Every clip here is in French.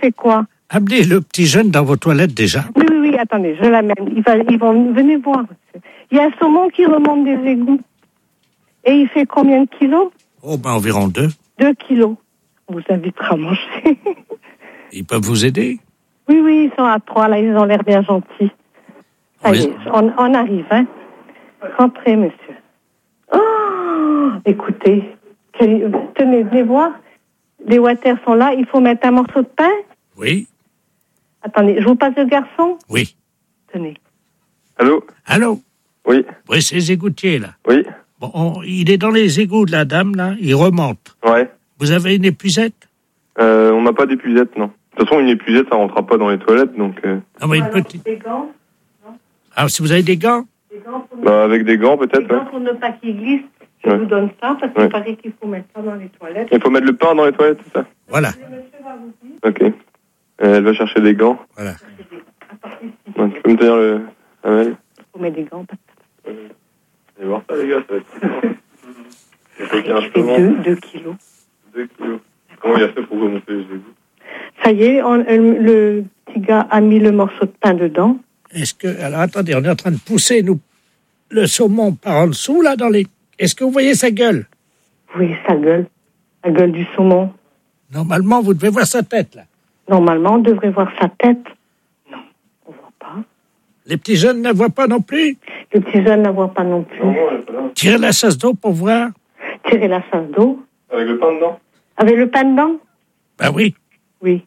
fait quoi? Amenez le petit jeune dans vos toilettes déjà. Oui, attendez, je l'amène. Venez voir, monsieur. Il y a un saumon qui remonte des égouts. Et il fait combien de kilos? Oh, environ 2. 2 kilos. On vous invitera à manger. Ils peuvent vous aider? Oui, ils sont à 3, là, ils ont l'air bien gentils. Ça y est, on arrive, hein. Rentrez, monsieur. Oh, écoutez, tenez, venez voir. Les water sont là, il faut mettre un morceau de pain. Oui. Attendez, je vous passe le garçon? Oui. Tenez. Allô? Oui. Oui, c'est les égoutiers, là. Oui. Bon, il est dans les égouts de la dame, là. Il remonte. Ouais. Vous avez une épuisette? On n'a pas d'épuisette, non. De toute façon, une épuisette, ça rentrera pas dans les toilettes, donc... Ah, mais une petite... Des gants? Non. Ah, si vous avez des gants? Des gants pour avec des gants, peut-être, des gants pour ne pas qu'ils glissent. Je vous donne ça, parce qu'il paraît qu'il faut mettre ça dans les toilettes. Il faut mettre le pain dans les toilettes, c'est ça? Voilà. Le monsieur va vous dire. Ok. Elle va chercher des gants. Voilà. Donc, tu peux me tenir le... Amel? Il faut mettre des gants. Allez voir ça, les gars, ça va être... Il faut qu'il y ait un Il fait 2 kilos. 2 kilos. Comment il a fait pour remonter les égouts? Ça y est, le petit gars a mis le morceau de pain dedans. Est-ce que... Alors, attendez, on est en train de pousser, nous, le saumon par en dessous, là, dans les... Est-ce que vous voyez sa gueule? Oui, sa gueule. La gueule du saumon. Normalement, vous devez voir sa tête, là. Normalement, on devrait voir sa tête. Non, on ne voit pas. Les petits jeunes ne voient pas non plus? Le petit jeune ne voit pas non plus. Non, elle est pas là. Tirez la chasse d'eau pour voir. Tirez la chasse d'eau. Avec le pain dedans? Avec le pain dedans? Ben oui. Oui.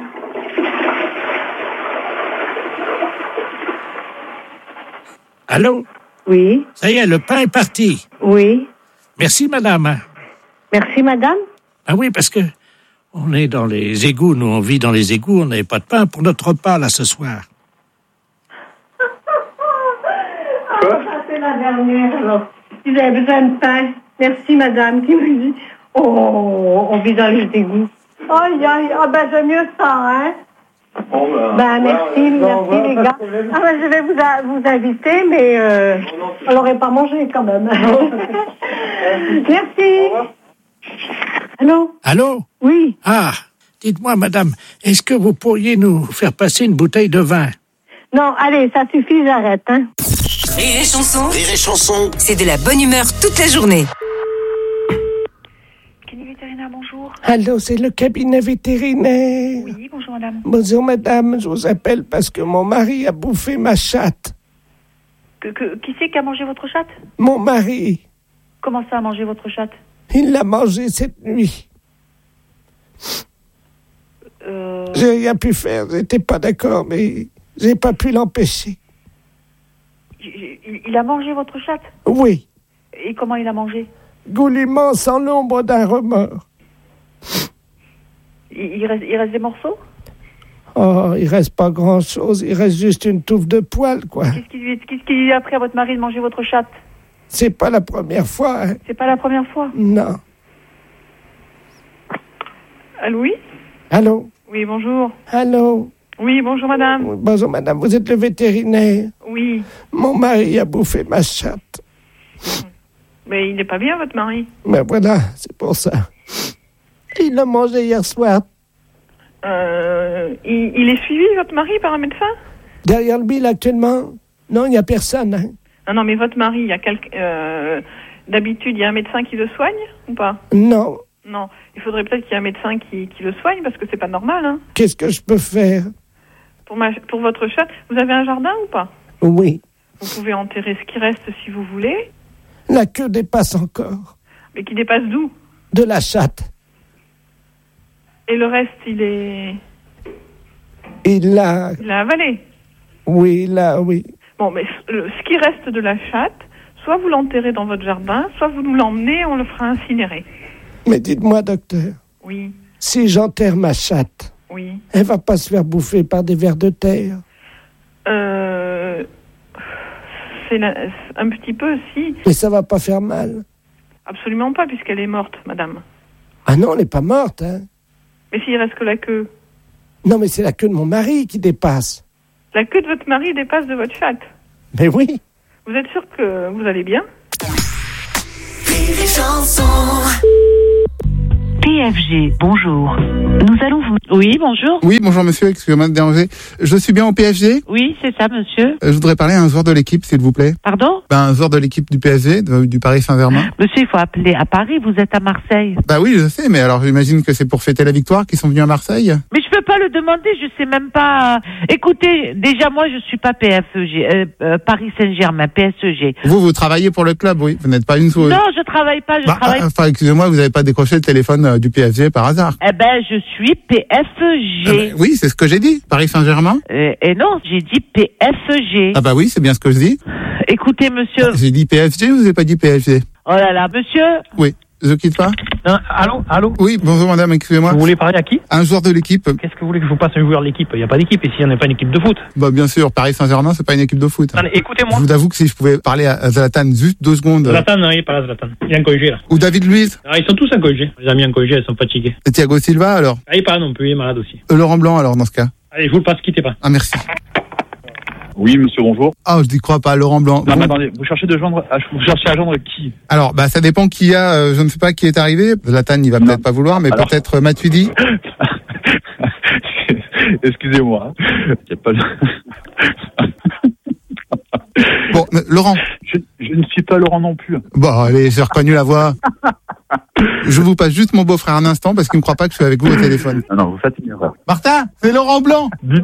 Allô? Oui. Ça y est, le pain est parti. Oui. Merci, madame. Merci, madame. Ah oui, parce que on est dans les égouts, nous, on vit dans les égouts, on n'avait pas de pain pour notre repas, là, ce soir. Quoi? Ça, c'est la dernière, alors. Ils avaient besoin de pain. Merci, madame, qui me dit, on vit dans les égouts. Aïe, j'aime mieux ça, hein. Merci les gars. Je vais vous inviter, mais on l'aurait pas mangé quand même. Merci. Allô? Oui. Ah, dites-moi, madame, est-ce que vous pourriez nous faire passer une bouteille de vin? Non, allez, ça suffit, j'arrête, hein. Rire et chanson, c'est de la bonne humeur toute la journée. Vétérinaire, bonjour. Allô, c'est le cabinet vétérinaire. Oui, bonjour madame. Bonjour madame, je vous appelle parce que mon mari a bouffé ma chatte. Qui c'est qui a mangé votre chatte? Mon mari, Comment ça a mangé votre chatte? il l'a mangé cette nuit. J'ai rien pu faire, j'étais pas d'accord, mais j'ai pas pu l'empêcher. Il a mangé votre chatte? Oui, Et comment il a mangé? goulûment sans l'ombre d'un remords. Il reste des morceaux? Oh, il reste pas grand-chose, il reste juste une touffe de poils, quoi. Qu'est-ce qui lui a appris à votre mari de manger votre chatte? C'est pas la première fois, hein. C'est pas la première fois? Non. Allô, oui? Allô? Oui, bonjour. Allô? Oui, bonjour madame. Oui, bonjour madame, vous êtes le vétérinaire? Oui. Mon mari a bouffé ma chatte. Mais il n'est pas bien, votre mari? Ben voilà, c'est pour ça. Il l'a mangé hier soir. Il est suivi, votre mari, par un médecin? Derrière le bill actuellement? Non, il n'y a personne, hein. Ah non, mais votre mari, il y a d'habitude, il y a un médecin qui le soigne ou pas? Non. Non, il faudrait peut-être qu'il y ait un médecin qui le soigne parce que c'est pas normal, hein. Qu'est-ce que je peux faire? Pour votre chatte, vous avez un jardin ou pas? Oui. Vous pouvez enterrer ce qui reste si vous voulez. La queue dépasse encore. Mais qui dépasse d'où? De la chatte. Et le reste, il l'a avalé. Oui, oui. Bon, mais ce qui reste de la chatte, soit vous l'enterrez dans votre jardin, soit vous nous l'emmenez, on le fera incinérer. Mais dites-moi, docteur. Oui. Si j'enterre ma chatte, Oui. elle va pas se faire bouffer par des vers de terre? C'est un petit peu, si. Mais ça va pas faire mal? Absolument pas, puisqu'elle est morte, madame. Ah non, elle n'est pas morte, hein. Mais s'il reste que la queue. Non, mais c'est la queue de mon mari qui dépasse. La queue de votre mari dépasse de votre chatte. Mais oui. Vous êtes sûr que vous allez bien? Rire et chanson. PFG, bonjour. Nous allons vous... Oui, bonjour. Oui, bonjour monsieur, excusez-moi de déranger. Je suis bien au PFG ? Oui, c'est ça, monsieur. Je voudrais parler à un joueur de l'équipe, s'il vous plaît. Pardon ? Un joueur de l'équipe du PSG, du Paris Saint-Germain. Monsieur, il faut appeler à Paris, vous êtes à Marseille. Bah oui, je sais, mais alors j'imagine que c'est pour fêter la victoire qu'ils sont venus à Marseille. Mais je peux pas le demander, je sais même pas... Écoutez, déjà, moi, je suis pas PFG, Paris Saint-Germain, PSG. Vous travaillez pour le club, oui. Vous n'êtes pas une joueuse. Non, je travaille pas, Enfin, excusez-moi, vous n'avez pas décroché le téléphone du PSG par hasard. Eh ben, je suis PFG. Oui, c'est ce que j'ai dit. Paris Saint-Germain. Et non, j'ai dit PFG. Ah bah oui, c'est bien ce que je dis. Écoutez, monsieur... J'ai dit PSG ou vous n'avez pas dit PSG ? Oh là là, monsieur... Oui. Je quitte pas. Non, allô. Oui, bonjour madame, excusez-moi. Vous voulez parler à qui ? Un joueur de l'équipe. Qu'est-ce que vous voulez que je vous passe un joueur de l'équipe ? Il n'y a pas d'équipe ici, on n'est pas une équipe de foot. Bah bien sûr, Paris Saint-Germain, c'est pas une équipe de foot. Allez, écoutez-moi. Je vous avoue que si je pouvais parler à Zlatan juste 2 secondes. Zlatan, non, il n'est pas là, Zlatan. Il est en congé là. Ou David Luiz. Ah, ils sont tous en congé. Les amis en congé, ils sont fatigués. Et Thiago Silva alors ? Ah, il n'est pas là non plus, il est malade aussi. Laurent Blanc alors dans ce cas. Allez, je vous le passe, quittez pas. Ah merci. Oui, monsieur, bonjour. Ah, je n'y crois pas, Laurent Blanc. Non, mais attendez, vous cherchez à joindre qui ? Alors, bah, ça dépend qui y a, je ne sais pas qui est arrivé. Zlatan, il va peut-être pas vouloir, mais alors... peut-être Matuidi. Excusez-moi. Y a pas... Bon, Laurent. Je ne suis pas Laurent non plus. Bon, allez, j'ai reconnu la voix. Je vous passe juste mon beau-frère un instant parce qu'il ne croit pas que je suis avec vous au téléphone. Non, vous faites une erreur. Martin, c'est Laurent Blanc. Dites.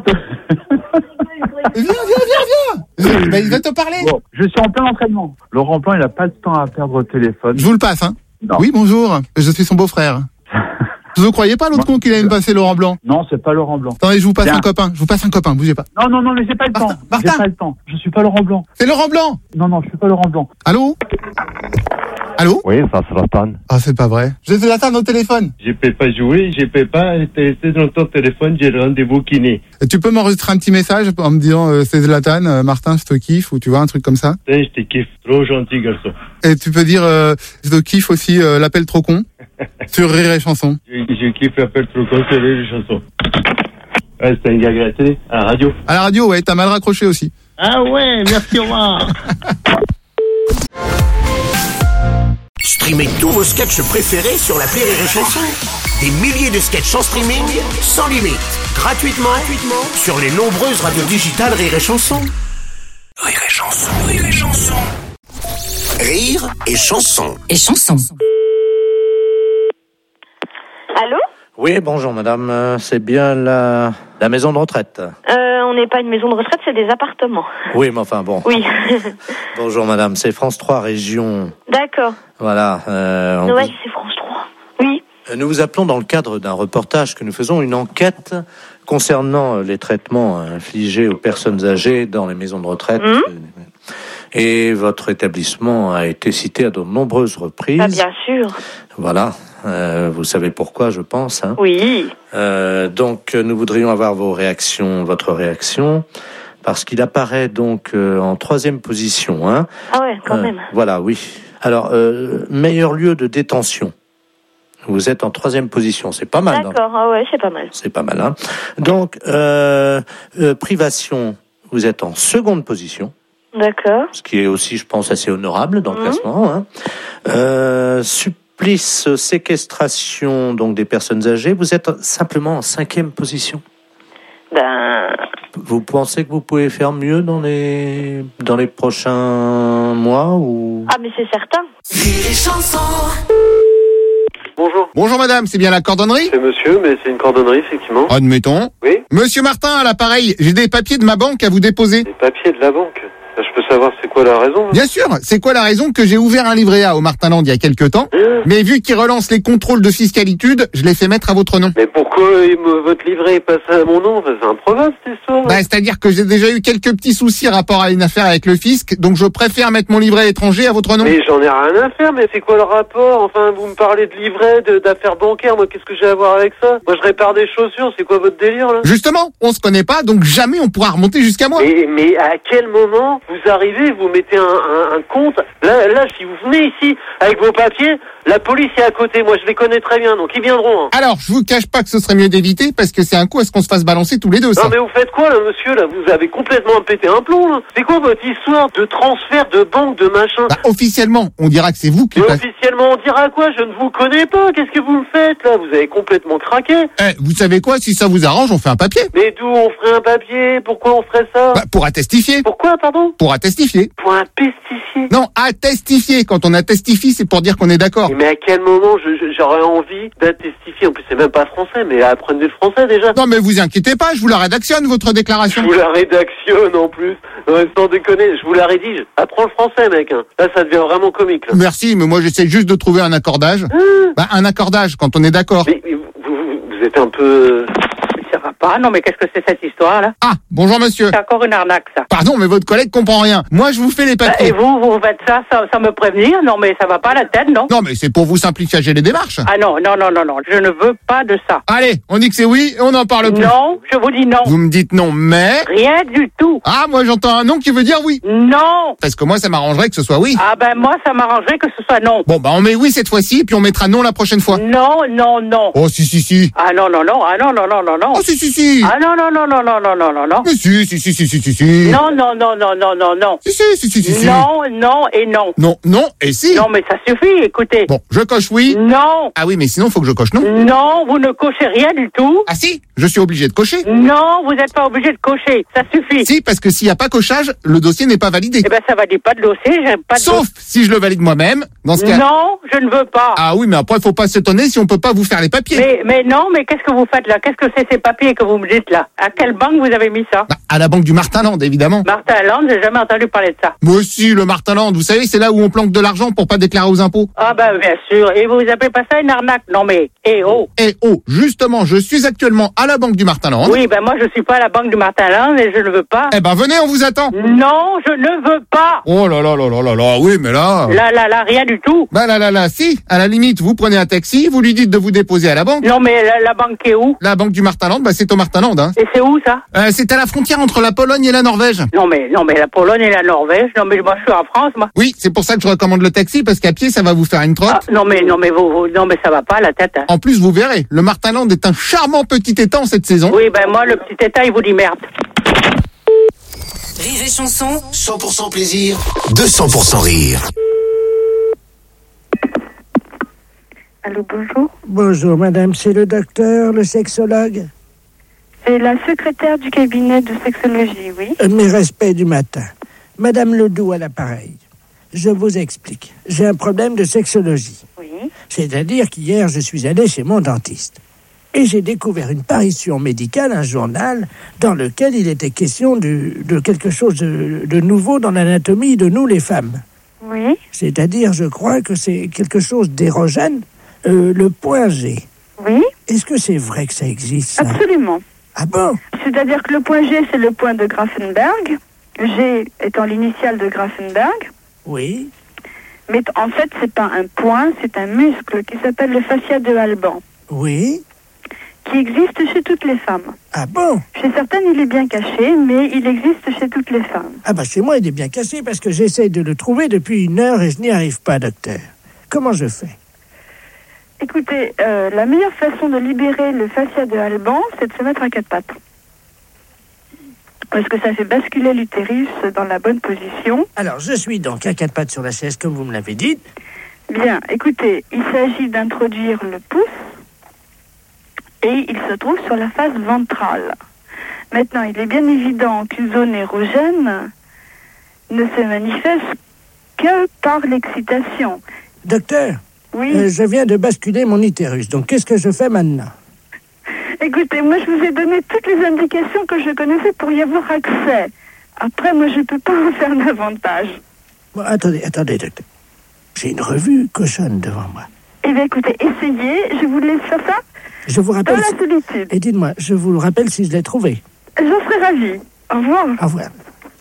Viens. Il va te parler. Bon, je suis en plein entraînement. Laurent Blanc, il n'a pas de temps à perdre au téléphone. Je vous le passe, hein. Non. Oui, bonjour. Je suis son beau-frère. Vous ne croyez pas l'autre con qu'il allait me passer Laurent Blanc ? Non, c'est pas Laurent Blanc. Attendez, je vous passe un copain. Bougez pas. Non, mais j'ai pas le temps. Martin. J'ai pas le temps. Je suis pas Laurent Blanc. C'est Laurent Blanc. Non, je suis pas Laurent Blanc. Allô ? Oui, ça se Zlatan. Ah, c'est pas vrai. J'ai Zlatan au téléphone. Je peux pas jouer, je peux pas rester dans ton téléphone, j'ai le rendez-vous kiné. Et tu peux m'enregistrer un petit message en me disant c'est Zlatan, Martin, je te kiffe, ou tu vois, un truc comme ça. Je te kiffe, trop gentil garçon. Et tu peux dire je te kiffe aussi l'appel trop con sur Rire et Chanson. Je kiffe l'appel trop con sur Rire et Chanson. Ouais, c'est un gag à la télé, à la radio. À la radio, ouais, t'as mal raccroché aussi. Ah ouais, merci, au revoir. Streamez tous vos sketchs préférés sur l'appli Rire et Chanson. Des milliers de sketchs en streaming, sans limite, gratuitement sur les nombreuses radios digitales Rire et Chanson. Rire et Chanson, Rire et Chanson. Rire et Chanson. Et chanson. Allô ? Oui, bonjour madame, c'est bien la maison de retraite. On n'est pas une maison de retraite, c'est des appartements. Oui, mais enfin bon. Oui. Bonjour madame, c'est France 3 Région. D'accord. Voilà. Ouais, c'est France 3. Oui. Nous vous appelons dans le cadre d'un reportage que nous faisons, une enquête concernant les traitements infligés aux personnes âgées dans les maisons de retraite. Et votre établissement a été cité à de nombreuses reprises. Ah, bien sûr. Voilà. Vous savez pourquoi, je pense. Hein. Oui. Donc, nous voudrions avoir votre réaction, parce qu'il apparaît donc en 3e position. Hein. Ah ouais, quand même. Voilà, oui. Alors, meilleur lieu de détention. Vous êtes en 3e position, c'est pas mal. D'accord, ah ouais, c'est pas mal. C'est pas mal, hein. Donc, privation, vous êtes en 2e position. D'accord. Ce qui est aussi, je pense, assez honorable dans le classement. Hein. Supplice, séquestration, donc des personnes âgées, vous êtes simplement en 5e position. Vous pensez que vous pouvez faire mieux dans les prochains mois ou... Ah, mais c'est certain. Rire et Chanson. Bonjour. Bonjour madame, c'est bien la cordonnerie ? C'est monsieur, mais c'est une cordonnerie, effectivement. Admettons. Oui. Monsieur Martin, à l'appareil, j'ai des papiers de ma banque à vous déposer. Les papiers de la banque. Je peux savoir c'est quoi la raison? Bien sûr, c'est quoi la raison que j'ai ouvert un livret A au Martinland il y a quelques temps, mais vu qu'il relance les contrôles de fiscalitude, je l'ai fait mettre à votre nom. Mais pourquoi votre livret est passé à mon nom? C'est improbable cette histoire. Bah, c'est-à-dire que j'ai déjà eu quelques petits soucis rapport à une affaire avec le fisc, donc je préfère mettre mon livret étranger à votre nom. Mais j'en ai rien à faire, mais c'est quoi le rapport? Enfin, vous me parlez de livret, d'affaires bancaires, moi qu'est-ce que j'ai à voir avec ça? Moi je répare des chaussures, c'est quoi votre délire là? Justement, on se connaît pas, donc jamais on pourra remonter jusqu'à moi. Mais à quel moment vous arrivez, vous mettez un compte? Là, si vous venez ici avec vos papiers, La police est à côté, moi je les connais très bien, donc ils viendront. Hein. Alors, je vous cache pas que ce serait mieux d'éviter, parce que c'est un coup à ce qu'on se fasse balancer tous les deux, ça. Non mais vous faites quoi là, monsieur, là? Vous avez complètement pété un plomb, là. C'est quoi votre histoire de transfert de banque, de machin? Bah, officiellement, on dira que c'est vous qui... Mais officiellement, on dira quoi? Je ne vous connais pas, qu'est-ce que vous me faites, là? Vous avez complètement craqué. Vous savez quoi? Si ça vous arrange, on fait un papier. Mais d'où on ferait un papier? Pourquoi on ferait ça? Bah, pour attestifier. Pourquoi, pardon? Pour attestifier. Pour un pestifier? Non, attestifier. Quand on attestifie, c'est pour dire qu'on est d'accord. Mais à quel moment j'aurais envie d'attestifier? En plus, c'est même pas français, mais apprenez le français déjà. Non, mais vous inquiétez pas, je vous la rédactionne, votre déclaration. Je vous la rédactionne en plus. Non, sans déconner, je vous la rédige. Apprends le français, mec. Hein. Là, ça devient vraiment comique. Là. Merci, mais moi, j'essaie juste de trouver un accordage. Bah, un accordage, quand on est d'accord. Mais vous êtes un peu... Ça va pas, non mais qu'est-ce que c'est cette histoire-là? Ah, bonjour monsieur. C'est encore une arnaque, ça. Pardon, mais votre collègue comprend rien. Moi, je vous fais les papiers. Et vous faites ça sans me prévenir? Non mais ça va pas la tête, non? Non, mais c'est pour vous simplifier les démarches. Ah non, je ne veux pas de ça. Allez, on dit que c'est oui et on n'en parle plus. Non, je vous dis non. Vous me dites non, mais... Rien du tout. Ah, moi j'entends un non qui veut dire oui. Non. Parce que moi, ça m'arrangerait que ce soit oui. Ah ben moi, ça m'arrangerait que ce soit non. Bon, bah on met oui cette fois-ci, puis on mettra non la prochaine fois. Non. Oh, si. Ah non. Oh, si. Ah non. Mais si. Non. Si. Non et non. Non et si. Non mais ça suffit, écoutez. Bon, je coche oui. Non. Ah oui, mais sinon, faut que je coche non. Non, vous ne cochez rien du tout. Ah si, je suis obligé de cocher. Non, vous n'êtes pas obligé de cocher, ça suffit. Si, parce que s'il n'y a pas cochage, le dossier n'est pas validé. Eh ben ça valide pas de dossier, j'aime pas de Sauf si je le valide moi-même, dans ce cas... Non, je ne veux pas. Ah oui, mais après, faut pas s'étonner si on peut pas vous faire les papiers. Mais non, mais qu'est-ce que vous faites là? Qu'est-ce que c'est ces papiers que vous me dites là? À quelle banque vous avez mis ça? Bah, à la banque du Martinland, évidemment. Martinland, j'ai jamais entendu parler de ça. Moi aussi, le Martinland, vous savez, c'est là où on planque de l'argent pour pas déclarer aux impôts. Ah bah bien sûr, et vous appelez pas ça une arnaque? Non mais, justement, je suis actuellement à la banque du Martinland. Oui, ben moi je suis pas à la banque du Martinland et je ne veux pas. Eh ben venez, on vous attend. Non, je ne veux pas. Oh là, oui, mais là... Là, rien du tout. Bah là, si, à la limite, vous prenez un taxi, vous lui dites de vous déposer à la banque. Non mais la banque est où? La banque du Martinland, bah c'est au Martinland, hein. Et c'est où ça? C'est à la frontière entre la Pologne et la Norvège. Non mais la Pologne et la Norvège, non mais moi je suis en France, moi. Oui, c'est pour ça que je recommande le taxi, parce qu'à pied, ça va vous faire une trotte. Ah, non mais ça va pas la tête. Hein. En plus, vous verrez, le Martinland est un charmant petit étang cette saison. Oui, ben moi, le petit étang, il vous dit merde. Rire et chanson, 100% plaisir, 200% rire. Allô, bonjour. Bonjour madame, c'est le docteur, le sexologue? C'est la secrétaire du cabinet de sexologie, oui. Mes respects du matin. Madame Ledoux à l'appareil. Je vous explique. J'ai un problème de sexologie. Oui. C'est-à-dire qu'hier, je suis allé chez mon dentiste. Et j'ai découvert une parution médicale, un journal, dans lequel il était question de quelque chose de nouveau dans l'anatomie de nous, les femmes. Oui. C'est-à-dire, je crois que c'est quelque chose d'érogène, le point G. Oui. Est-ce que c'est vrai que ça existe, ça? Absolument. Ah bon? C'est-à-dire que le point G, c'est le point de Grafenberg. G étant l'initiale de Grafenberg. Oui. Mais en fait, c'est pas un point, c'est un muscle qui s'appelle le fascia de Alban. Oui. Qui existe chez toutes les femmes. Ah bon? Chez certaines, il est bien caché, mais il existe chez toutes les femmes. Ah bah chez moi, il est bien caché parce que j'essaie de le trouver depuis 1 heure et je n'y arrive pas, docteur. Comment je fais? Écoutez, la meilleure façon de libérer le fascia de Alban, c'est de se mettre à 4 pattes. Parce que ça fait basculer l'utérus dans la bonne position. Alors, je suis donc à 4 pattes sur la chaise, comme vous me l'avez dit. Bien, écoutez, il s'agit d'introduire le pouce et il se trouve sur la face ventrale. Maintenant, il est bien évident qu'une zone érogène ne se manifeste que par l'excitation. Docteur, oui. Je viens de basculer mon utérus, donc qu'est-ce que je fais maintenant? Écoutez, moi je vous ai donné toutes les indications que je connaissais pour y avoir accès. Après, moi je peux pas vous faire davantage. Bon, attendez, docteur. J'ai une revue cochonne devant moi. Eh bien écoutez, essayez, je vous laisse faire ça. Je vous rappelle... Dans la solitude. Et dites-moi, je vous le rappelle si je l'ai trouvé. J'en serais ravie. Au revoir. Au revoir.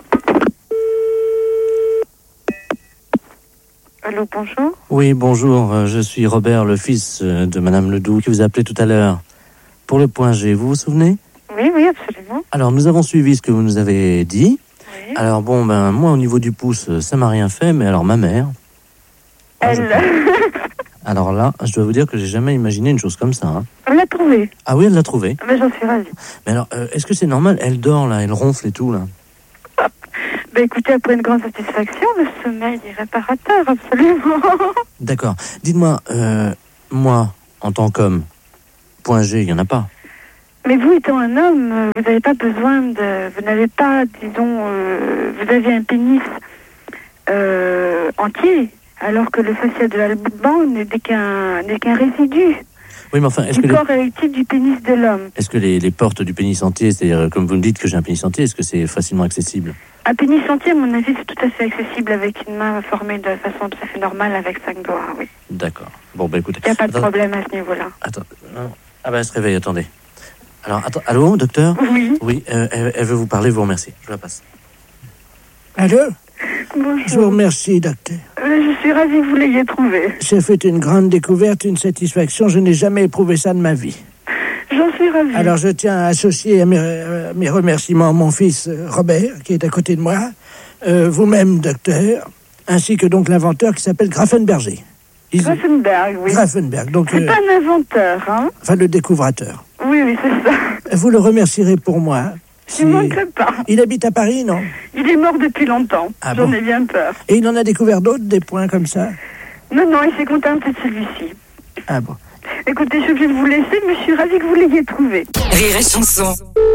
Allô, bonjour. Oui, bonjour, je suis Robert, le fils de Madame Ledoux, qui vous a appelé tout à l'heure. Pour le point G, vous vous souvenez? Oui, absolument. Alors, nous avons suivi ce que vous nous avez dit. Oui. Alors, bon, moi, au niveau du pouce, ça m'a rien fait, mais alors, ma mère... Elle... Alors là, je dois vous dire que j'ai jamais imaginé une chose comme ça. Hein. On l'a trouvé. Ah oui, elle l'a trouvé. Mais j'en suis ravie. Mais alors, est-ce que c'est normal? Elle dort là, elle ronfle et tout là. Ben écoutez, après une grande satisfaction, le sommeil est réparateur, absolument. D'accord. Dites-moi, moi, en tant qu'homme, point G, il n'y en a pas. Mais vous, étant un homme, vous n'avez pas besoin de... Vous n'avez pas, disons... vous avez un pénis entier, alors que le fascia de l'alban n'est qu'un résidu. Oui, mais enfin, est-ce du que corps érectile du pénis de l'homme. Est-ce que les portes du pénis entier, c'est-à-dire, comme vous me dites que j'ai un pénis entier, est-ce que c'est facilement accessible? Un pénis entier, à mon avis, c'est tout à fait accessible avec une main formée de façon tout à fait normale avec 5 doigts, oui. D'accord. Bon, bah écoutez. Il n'y a pas de problème à ce niveau-là. Attends. Ah bah elle se réveille, attendez. Alors, attends, allô, docteur? Oui. Oui, elle veut vous parler, je vous remercie. Je la passe. Allô? Bonjour. Je vous remercie, docteur. Je suis ravie que vous l'ayez trouvé. J'ai fait une grande découverte, une satisfaction. Je n'ai jamais éprouvé ça de ma vie. J'en suis ravie. Alors, je tiens à associer à mes remerciements mon fils Robert, qui est à côté de moi, vous-même, docteur, ainsi que donc l'inventeur qui s'appelle Grafenberger. Grafenberg, oui. Grafenberg, donc... C'est pas un inventeur, hein? Enfin, le découvrateur. Oui, c'est ça. Vous le remercierez pour moi. Je ne manquerai pas. Il habite à Paris, non? Il est mort depuis longtemps. Ah J'en bon? ai bien peur. Et il en a découvert d'autres, des points comme ça? Non, il s'est contenté de celui-ci. Ah bon. Écoutez, je suis obligée de vous laisser, mais je suis ravie que vous l'ayez trouvé. Rire et chanson.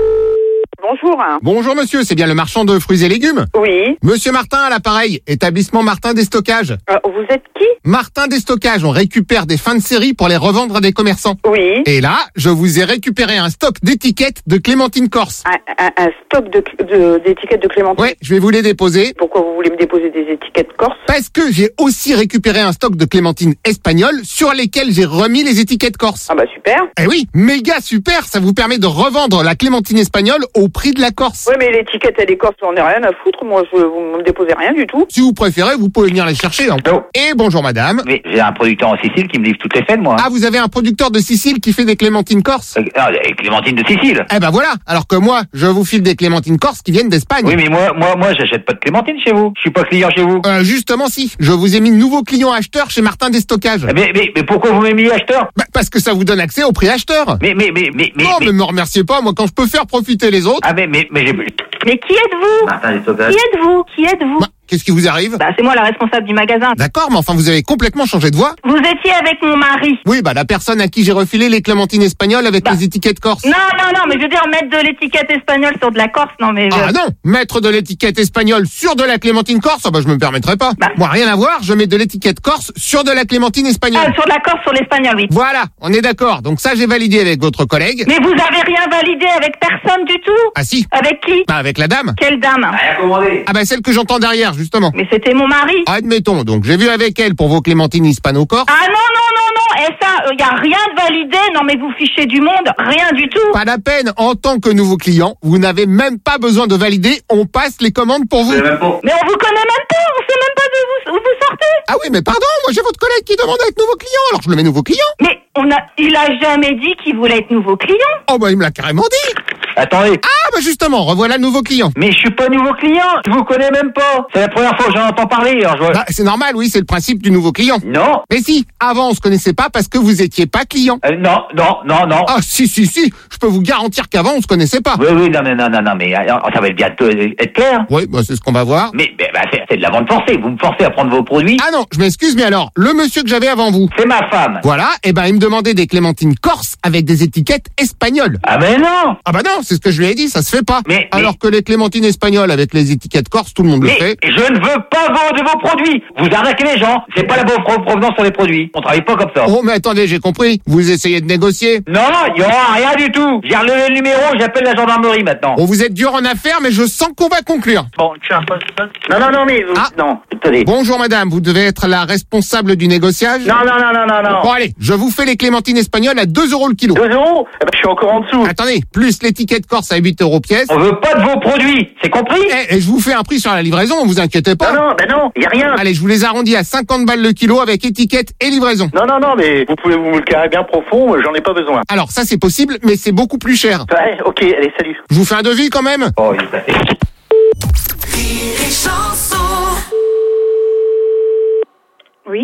Bonjour. Bonjour monsieur, c'est bien le marchand de fruits et légumes? Oui. Monsieur Martin à l'appareil, établissement Martin Déstockage. Vous êtes qui? Martin Déstockage, on récupère des fins de série pour les revendre à des commerçants. Oui. Et là, je vous ai récupéré un stock d'étiquettes de clémentine corse. Un stock d'étiquettes de clémentine? Ouais, je vais vous les déposer. Pourquoi vous voulez me déposer des étiquettes corse? Parce que j'ai aussi récupéré un stock de clémentine espagnole sur lesquelles j'ai remis les étiquettes corse. Ah bah super. Eh oui, méga super, ça vous permet de revendre la clémentine espagnole au prix de la Corse. Oui, mais l'étiquette, elle est corse, j'en ai rien à foutre. Moi, vous me déposez rien du tout. Si vous préférez, vous pouvez venir les chercher. Hein. Oh. Et bonjour madame. Mais j'ai un producteur en Sicile qui me livre toutes les semaines, moi. Ah, vous avez un producteur de Sicile qui fait des clémentines corse? Des clémentines de Sicile. Eh ben voilà, alors que moi, je vous file des clémentines corse qui viennent d'Espagne. Oui, mais moi, j'achète pas de clémentines chez vous. Je suis pas client chez vous. Justement si, je vous ai mis nouveau client acheteur chez Martin Déstockage. Mais pourquoi vous m'avez mis acheteur? Bah, parce que ça vous donne accès au prix acheteur. Mais non, mais me remerciez pas, moi quand je peux faire profiter les autres. Ah mais j'ai... Mais qui êtes-vous? Martin Déstockage. Qui êtes-vous? Bah, qu'est-ce qui vous arrive? Bah, c'est moi la responsable du magasin. D'accord, mais enfin vous avez complètement changé de voix. Vous étiez avec mon mari. Oui, bah la personne à qui j'ai refilé les clémentines espagnoles avec les étiquettes corse. Non, mais je veux dire mettre de l'étiquette espagnole sur de la Corse, non mais... Ah non, mettre de l'étiquette espagnole sur de la clémentine corse, bah je me permettrai pas. Moi rien à voir, je mets de l'étiquette corse sur de la clémentine espagnole. Sur de la Corse, sur l'espagnol, oui. Voilà, on est d'accord. Donc ça j'ai validé avec votre collègue. Mais vous avez rien validé avec personne du tout? Ah si. Avec qui? Bah avec la dame. Quelle dame? Rien commandé. Ah bah celle que j'entends derrière justement. Mais c'était mon mari. Admettons, donc j'ai vu avec elle pour vos clémentines hispano-corse. Ah non, et ça, y a rien de validé, non mais vous fichez du monde, rien du tout. Pas la peine, en tant que nouveau client, vous n'avez même pas besoin de valider, on passe les commandes pour vous. Mais on vous connaît même pas, on sait même pas où vous sortez. Ah oui, mais pardon, moi j'ai votre collègue qui demande à être nouveau client, alors je le mets nouveau client. Mais il a jamais dit qu'il voulait être nouveau client. Oh bah il me l'a carrément dit. Attendez. Ah bah justement, revoilà le nouveau client. Mais je suis pas nouveau client, je vous connais même pas. C'est la première fois que j'en entends parler. Alors Bah c'est normal, oui, c'est le principe du nouveau client. Non. Mais si, avant on se connaissait pas parce que vous étiez pas client. Non. Ah si, je peux vous garantir qu'avant on se connaissait pas. Oui, non, mais ça va bientôt être clair. Oui, bah c'est ce qu'on va voir. Mais c'est de la vente forcée, vous me forcez à prendre vos produits. Ah non, je m'excuse, mais alors, le monsieur que j'avais avant vous. C'est ma femme. Voilà, et ben il me demandait des clémentines corse avec des étiquettes espagnoles. Ah ben non. Ah bah non, c'est ce que je lui ai dit, ça se fait pas. Alors que les clémentines espagnoles avec les étiquettes corse, tout le monde le fait. Je ne veux pas de vos produits. Vous arrêtez les gens. C'est pas la bonne provenance sur les produits. On travaille pas comme ça. Oh mais attendez, j'ai compris. Vous essayez de négocier. Non, il y aura rien du tout. J'ai relevé le numéro, j'appelle la gendarmerie maintenant. Oh, vous êtes dur en affaires, mais je sens qu'on va conclure. Bon, tu as un poste. Non, mais vous... Non, attendez. Bonjour madame, vous devez être la responsable du négociage. Non. Bon allez, je vous fais les clémentines espagnoles à 2 € le kilo. 2 €? Je suis encore en dessous. Attendez, plus l'étiquette corse à 8 € pièce. On veut pas de vos produits, c'est compris? Et je vous fais un prix sur la livraison, vous inquiétez pas. Non, y a rien. Allez, je vous les arrondis à 50 balles le kilo avec étiquette et livraison. Non, mais vous pouvez vous me le carrer bien profond, j'en ai pas besoin. Alors ça c'est possible, mais c'est beaucoup plus cher. Ouais, ok, allez, salut. Je vous fais un devis quand même. Oh, il est passé. Rire et chanson. Oui.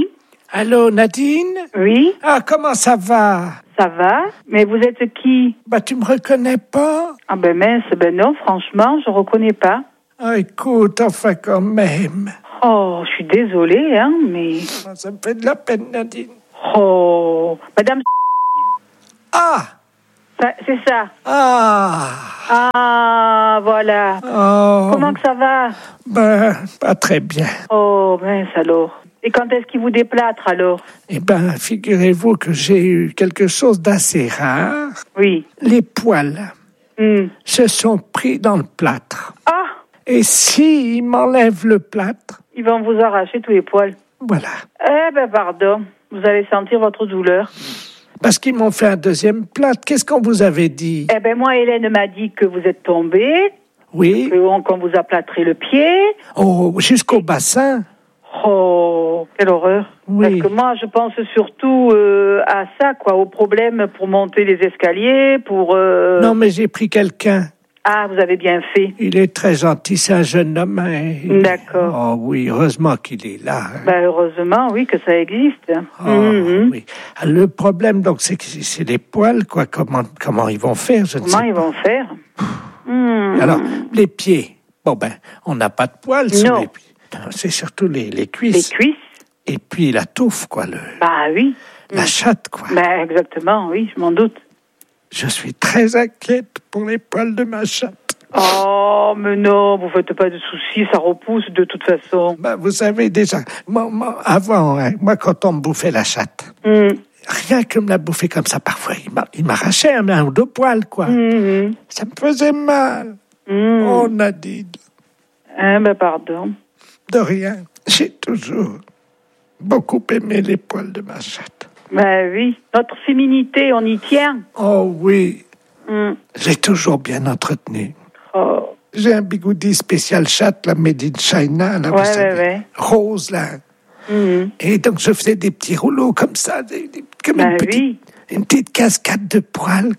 Allô, Nadine? Oui. Ah, comment ça va? Ça va? Mais vous êtes qui? Bah, tu me reconnais pas? Ah ben mince, ben non, franchement, je reconnais pas. Ah, écoute, enfin quand même. Oh, je suis désolée, hein, mais... Ça me fait de la peine, Nadine. Oh, Madame... Ah! C'est ça. Ah! Ah, voilà. Oh. Comment que ça va? Ben, pas très bien. Oh, mince alors. Et quand est-ce qu'il vous déplâtre alors? Eh ben, figurez-vous que j'ai eu quelque chose d'assez rare. Oui. Les poils se sont pris dans le plâtre. Ah! Et s'ils m'enlèvent le plâtre... Ils vont vous arracher tous les poils. Voilà. Eh ben, pardon. Vous allez sentir votre douleur. Parce qu'ils m'ont fait un deuxième plâtre. Qu'est-ce qu'on vous avait dit? Eh ben, moi, Hélène m'a dit que vous êtes tombé. Oui. Qu'on vous a plâtré le pied. Oh, jusqu'au bassin. Oh, quelle horreur. Oui. Parce que moi, je pense surtout à ça, quoi, aux problèmes pour monter les escaliers, pour... Non, mais j'ai pris quelqu'un. Ah, vous avez bien fait. Il est très gentil, c'est un jeune homme. Hein. D'accord. Oh oui, heureusement qu'il est là. Hein. Ben, heureusement, oui, que ça existe. Oh, oui. Le problème, donc, c'est que c'est les poils, quoi. Comment ils vont faire, je ne sais pas. Comment ils vont faire? Alors, les pieds. Bon, ben, on n'a pas de poils sur les pieds. C'est surtout les cuisses. Les cuisses. Et puis la touffe, quoi. Bah oui. La chatte, quoi. Ben, exactement, oui, je m'en doute. Je suis très inquiète pour les poils de ma chatte. Oh, mais non, vous faites pas de soucis, ça repousse de toute façon. Ben, vous savez déjà, moi avant, hein, moi quand on me bouffait la chatte, rien que me la bouffer comme ça, parfois, il m'arrachait un ou deux poils, quoi. Ça me faisait mal. Oh, Nadine. Ah, ben, pardon. De rien. J'ai toujours beaucoup aimé les poils de ma chatte. Ben oui, notre féminité, on y tient. Oh oui. J'ai toujours bien entretenu. Oh. J'ai un bigoudi spécial chatte, la made in China, là, vous savez, rose, là. Et donc, je faisais des petits rouleaux comme ça, comme une petite cascade de poils.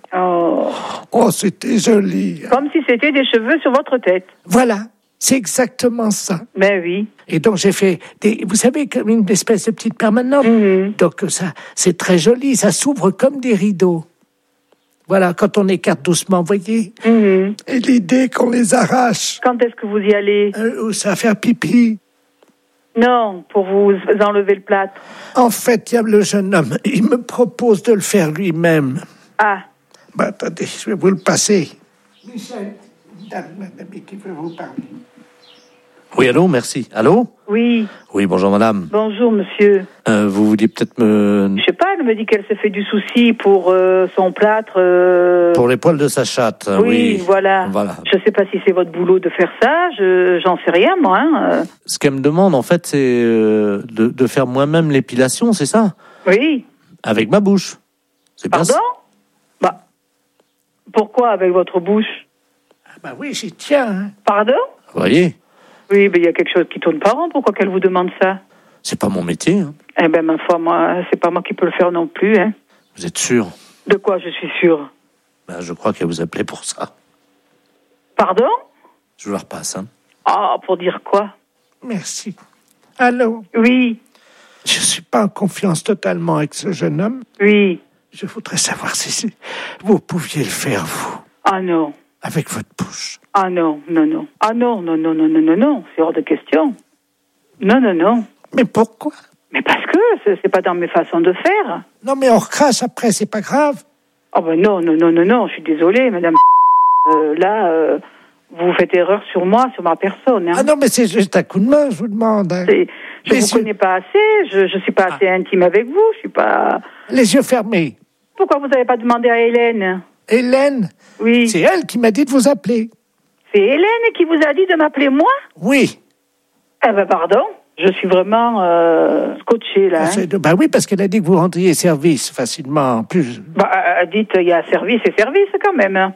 Oh, c'était joli. Comme si c'était des cheveux sur votre tête. Voilà. C'est exactement ça. Ben oui. Et donc j'ai fait vous savez, comme une espèce de petite permanente. Donc ça, c'est très joli, ça s'ouvre comme des rideaux. Voilà, quand on écarte doucement, voyez. Et l'idée qu'on les arrache. Quand est-ce que vous y allez? Ça va faire pipi. Non, pour vous enlever le plâtre. En fait, il y a le jeune homme, il me propose de le faire lui-même. Ah. Ben, attendez, je vais vous le passer. Michel, madame qui veut vous parler. Oui, allô, merci. Allô? Oui. Oui, bonjour madame. Bonjour monsieur. Vous vouliez peut-être me... Je sais pas, elle me dit qu'elle se fait du souci pour son plâtre. Pour les poils de sa chatte. Oui, voilà. Je sais pas si c'est votre boulot de faire ça, j'en sais rien moi. Hein. Ce qu'elle me demande en fait, c'est de faire moi-même l'épilation, c'est ça? Oui. Avec ma bouche. C'est Pardon? Bah, pourquoi avec votre bouche? Bah oui, j'y tiens. Hein. Pardon? Vous voyez? Oui, mais il y a quelque chose qui tourne pas rond. Pourquoi qu'elle vous demande ça? C'est pas mon métier. Hein. Eh ben, ma foi, moi, c'est pas moi qui peux le faire non plus. Hein. Vous êtes sûr? De quoi je suis sûre? Ben, je crois qu'elle vous appelait pour ça. Pardon? Je vous la repasse. Hein. Ah, pour dire quoi? Merci. Allô? Oui. Je suis pas en confiance totalement avec ce jeune homme. Oui. Je voudrais savoir si vous pouviez le faire, vous. Ah non. Avec votre bouche. Ah non, non, non. Ah non, non, non, non, non, non, non. C'est hors de question. Non, non, non. Mais pourquoi? Mais parce que c'est pas dans mes façons de faire. Non, mais on recrache après, c'est pas grave. Ah ben non, non, non, non, non. Je suis désolée, madame. Là, vous faites erreur sur moi, sur ma personne. Hein. Ah non, mais c'est juste un coup de main, je vous demande. Hein. Je vous connais pas assez. Je suis pas assez intime avec vous. Je suis pas... Les yeux fermés. Pourquoi vous n'avez pas demandé à Hélène? Hélène? Oui. C'est elle qui m'a dit de vous appeler. C'est Hélène qui vous a dit de m'appeler moi? Oui. Eh ben pardon, je suis vraiment scotchée là. Hein. Bah oui, parce qu'elle a dit que vous rendriez service facilement. En plus. Bah dites, il y a service et service quand même. Hein.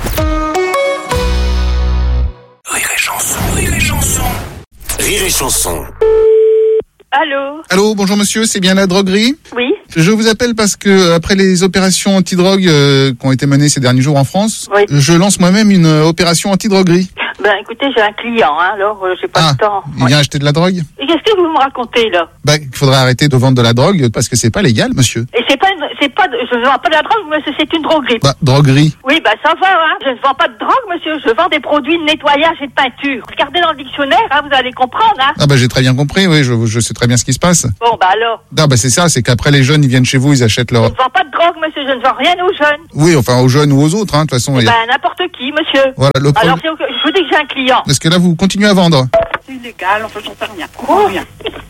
Rire et chanson, rire et chanson. Rire et chanson. Allô? Allô, bonjour monsieur, c'est bien la droguerie? Oui. Je vous appelle parce que après les opérations anti-drogue qui ont été menées ces derniers jours en France, je lance moi-même une opération anti-droguerie. Ben écoutez, j'ai un client, hein, alors j'ai pas le temps. Il vient acheter de la drogue? Et qu'est-ce que vous me racontez là? Il faudrait arrêter de vendre de la drogue parce que c'est pas légal, monsieur. Et je ne vends pas de la drogue, monsieur, c'est une droguerie. Droguerie. Oui, ça va, hein. Je ne vends pas de drogue, monsieur, je vends des produits de nettoyage et de peinture. Regardez dans le dictionnaire, hein, vous allez comprendre, hein. J'ai très bien compris, oui, je sais très bien ce qui se passe. Bon, alors. Non, c'est ça, c'est qu'après les jeunes, ils viennent chez vous, ils achètent leur... Je ne vends pas de drogue, monsieur, je ne vends rien aux jeunes. Oui, enfin aux jeunes ou aux autres, hein, de toute façon. N'importe qui, monsieur. Voilà, le problème... Alors, je vous dis que j'ai un client. Est-ce que là, vous continuez à vendre? C'est illégal, enfin, j'en sais rien. Rien.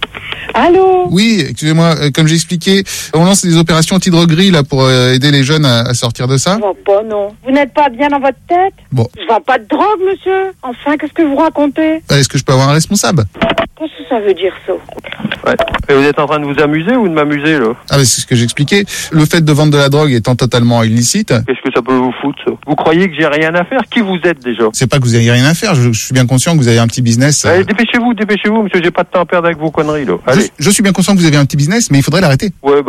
Allô? Oui, excusez-moi, comme j'ai expliqué, on lance des opérations anti-droguerie là pour aider les jeunes à sortir de ça. Je vends pas, non. Vous n'êtes pas bien dans votre tête? Bon. Je vends pas de drogue, monsieur. Enfin, qu'est-ce que vous racontez? Est-ce que je peux avoir un responsable? Qu'est-ce que ça veut dire, ça? Ouais. Et vous êtes en train de vous amuser ou de m'amuser, là? C'est ce que j'expliquais. Le fait de vendre de la drogue étant totalement illicite. Qu'est-ce que ça peut vous foutre, ça? Vous croyez que j'ai rien à faire? Qui vous êtes, déjà? C'est pas que vous avez rien à faire, je suis bien conscient que vous avez un petit business. Allez, dépêchez-vous, monsieur, j'ai pas de temps à perdre avec vos conneries, là. Allez. Je suis bien conscient que vous avez un petit business, mais il faudrait l'arrêter. Ouais,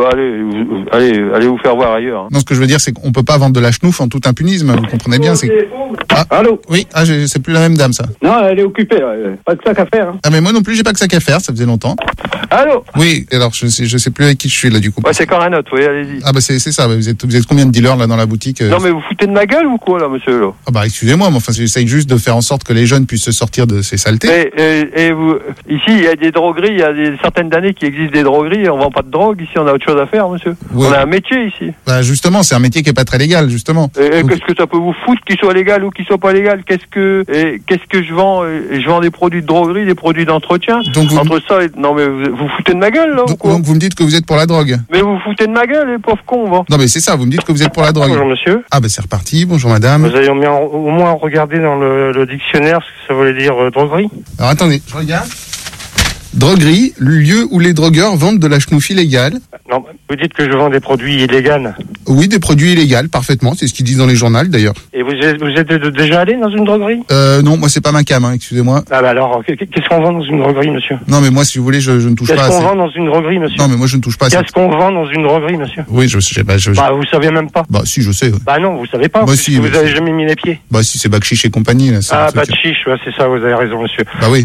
allez vous faire voir ailleurs. Hein. Non, ce que je veux dire, c'est qu'on peut pas vendre de la chenouf en tout impunisme, vous comprenez bien, c'est... Allô? Oui, c'est plus la même dame, ça. Non, elle est occupée, là. Pas de sac à faire. Hein. Mais moi non plus, j'ai pas que ça qu'à faire, ça faisait longtemps. Allô? Oui, alors je sais plus avec qui je suis, là, du coup. Ouais, c'est quand un autre, oui, allez-y. C'est ça, vous êtes combien de dealers, là, dans la boutique? Non, mais vous foutez de ma gueule ou quoi, là, monsieur, là? Excusez-moi, mais enfin, j'essaye juste de faire en sorte que les jeunes puissent se sortir de ces saletés. Et vous, ici, il y a des drogueries, il y a des certaines années qui existent des drogueries, et on vend pas de drogue, ici, on a autre chose à faire, monsieur. Ouais. On a un métier, ici. Justement, c'est un métier qui est pas très légal, justement. Et qu'est-ce que ça peut vous foutre qu'il soit légal ou qu'il soit pas légal? Qu'est-ce que je vends? Je vends des produits de droguerie, des produits d'entretien. Donc entre ça et... Non, mais vous foutez de ma gueule, là, ou quoi? Donc vous me dites que vous êtes pour la drogue? Mais vous foutez de ma gueule, les pauvres cons, va. Non, mais c'est ça, vous me dites que vous êtes pour la drogue. Bonjour, monsieur. C'est reparti, bonjour, madame. Vous avez au moins regardé dans le dictionnaire ce que ça voulait dire droguerie? Alors, attendez, je regarde. Droguerie, lieu où les drogueurs vendent de la chenouf illégale. Non, vous dites que je vends des produits illégaux. Oui, des produits illégaux, parfaitement, c'est ce qu'ils disent dans les journaux, d'ailleurs. Et vous êtes déjà allé dans une droguerie? Non, moi c'est pas ma cam, excusez-moi. Alors, qu'est-ce qu'on vend dans une droguerie, monsieur? Non, mais moi, si vous voulez, je ne touche pas à Qu'est-ce qu'on vend dans une droguerie, monsieur? Non, mais moi je ne touche pas à Qu'est-ce qu'on vend dans une droguerie, monsieur? Oui, je sais pas. vous savez même pas? Si, je sais. Non, vous savez pas. Si, vous avez jamais mis les pieds. Si, c'est Bakchiche et compagnie, là. Bakchiche, ouais, c'est ça, vous avez raison, monsieur. Oui.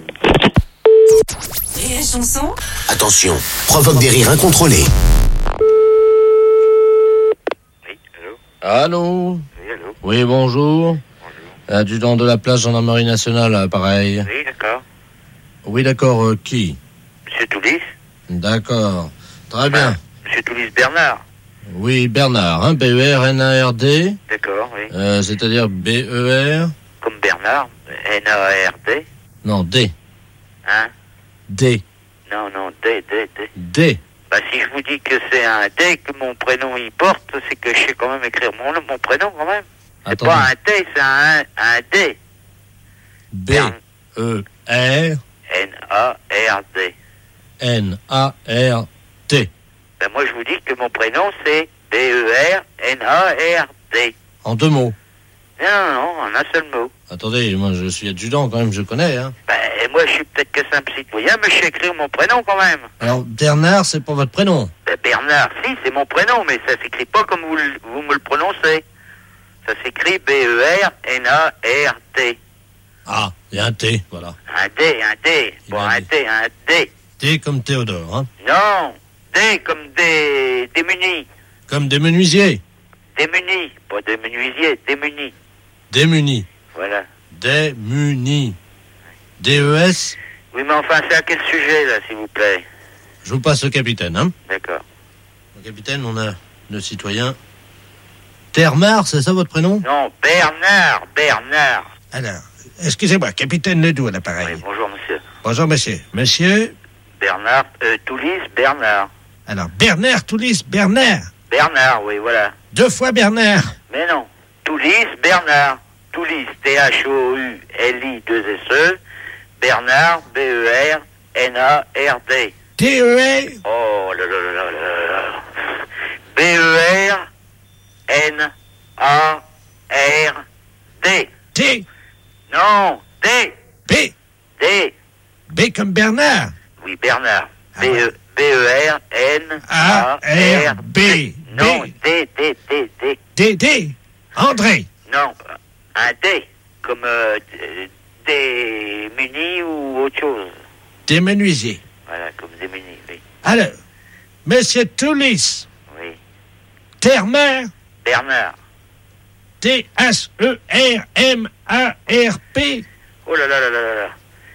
Rire et chanson. Attention, provoque des rires incontrôlés. Allô? Oui, bonjour. Adjudant de la place gendarmerie nationale, pareil. Oui, d'accord. Oui, d'accord, qui? Monsieur Toulis. D'accord. Très bien. Monsieur Toulis Bernard. Oui, Bernard, B-E-R-N-A-R-D. D'accord, oui. C'est-à-dire B-E-R... Comme Bernard, N-A-R-D. Non, D. Hein? D. Non, D. D. Si je vous dis que c'est un D que mon prénom y porte, c'est que je sais quand même écrire mon prénom quand même. C'est pas un T, c'est un D. B-E-R... N-A-R-D. N-A-R-T. Moi, je vous dis que mon prénom, c'est B-E-R-N-A-R-D. En deux mots? Non, en un seul mot. Attendez, moi, je suis adjudant, quand même, je connais, hein. Et moi, je suis peut-être que simple citoyen, mais je sais écrire mon prénom, quand même. Alors, Bernard, c'est pas votre prénom? Bernard, si, c'est mon prénom, mais ça s'écrit pas comme vous me le prononcez. Ça s'écrit B-E-R-N-A-R-T. Il y a un T, voilà. Un D. Bon, un D. T comme Théodore, hein? Non, D comme des démunis. Comme des menuisiers? Démunis, pas des menuisiers, démunis. Démunis. Voilà. Démunis. D-E-S? Oui, mais enfin, c'est à quel sujet, là, s'il vous plaît? Je vous passe au capitaine, hein? D'accord. Au capitaine, on a le citoyen Termar, c'est ça votre prénom? Non, Bernard. Alors, excusez-moi, capitaine Ledoux à l'appareil. Oui, bonjour, monsieur. Bonjour, monsieur. Monsieur? Bernard, Toulis, Bernard. Alors, Bernard, Toulis, Bernard. Bernard, oui, voilà. 2 fois Bernard. Mais non. Toulis, Bernard. Toulis, T-H-O-U-L-I-2-S-E. Bernard, B-E-R-N-A-R-D. T-E-R. Oh là là là là là. B-E-R-N-A-R-D. T. Non, D. B. D. B comme Bernard. Oui, Bernard. B-E-R-N-A-R-D. Non, D. D. André. Non, un D. comme des munis ou autre chose. Des menuisiers. Voilà, comme des munis, oui. Alors, Monsieur Toulis. Oui. Termer. Bernard. T-H-E-R-M-A-R-P. Oh là là là là là.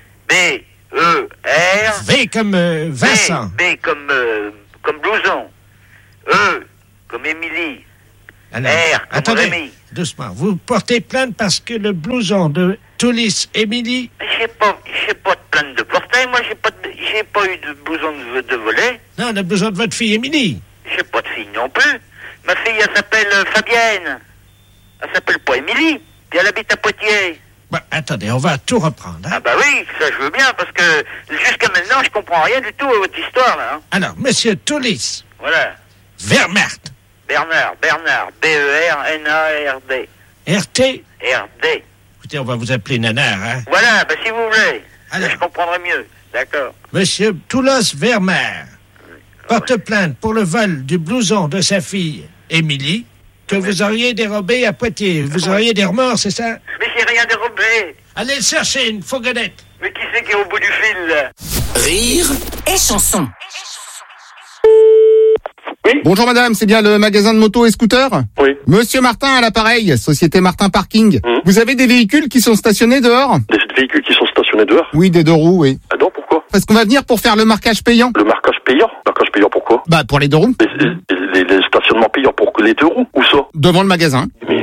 B-E-R. V comme Vincent. B comme blouson. E comme Émilie. Alors, R comme attendez, Rémi. doucement. Vous portez plainte parce que le blouson de Toulis Émilie... J'ai pas de plainte de portail, moi j'ai pas eu de blouson de volet. Non, le blouson de votre fille Émilie. J'ai pas de fille non plus. Ma fille, elle s'appelle Fabienne. Elle s'appelle pas Émilie. Puis elle habite à Poitiers. Bah, attendez, on va tout reprendre. Hein. Ah bah oui, ça je veux bien, parce que jusqu'à maintenant, je comprends rien du tout à votre histoire, là. Hein. Alors, Monsieur Toulis. Voilà. Vermert. Bernard. B-E-R-N-A-R-D. R-T. R-D. Écoutez, on va vous appeler Nanar, hein. Voilà, bah si vous voulez. Alors. Je comprendrai mieux. D'accord. Monsieur Toulos Vermeer porte plainte pour le vol du blouson de sa fille, Émilie, que vous auriez dérobé à Poitiers. Vous auriez des remords, c'est ça? Mais j'ai rien dérobé. Allez le chercher, une fourgonnette. Mais qui c'est qui est au bout du fil, là? Rire et chanson. Oui. Bonjour madame, c'est bien le magasin de motos et scooters? Oui. Monsieur Martin à l'appareil, Société Martin Parking. Vous avez des véhicules qui sont stationnés dehors? Des véhicules qui sont stationnés dehors? Oui, des deux roues, oui. Ah non, pourquoi? Parce qu'on va venir pour faire le marquage payant. Le marquage payant? Marquage payant pourquoi? Bah, pour les deux roues. Les stationnements payants pour les deux roues? Où ça? Devant le magasin. Mais...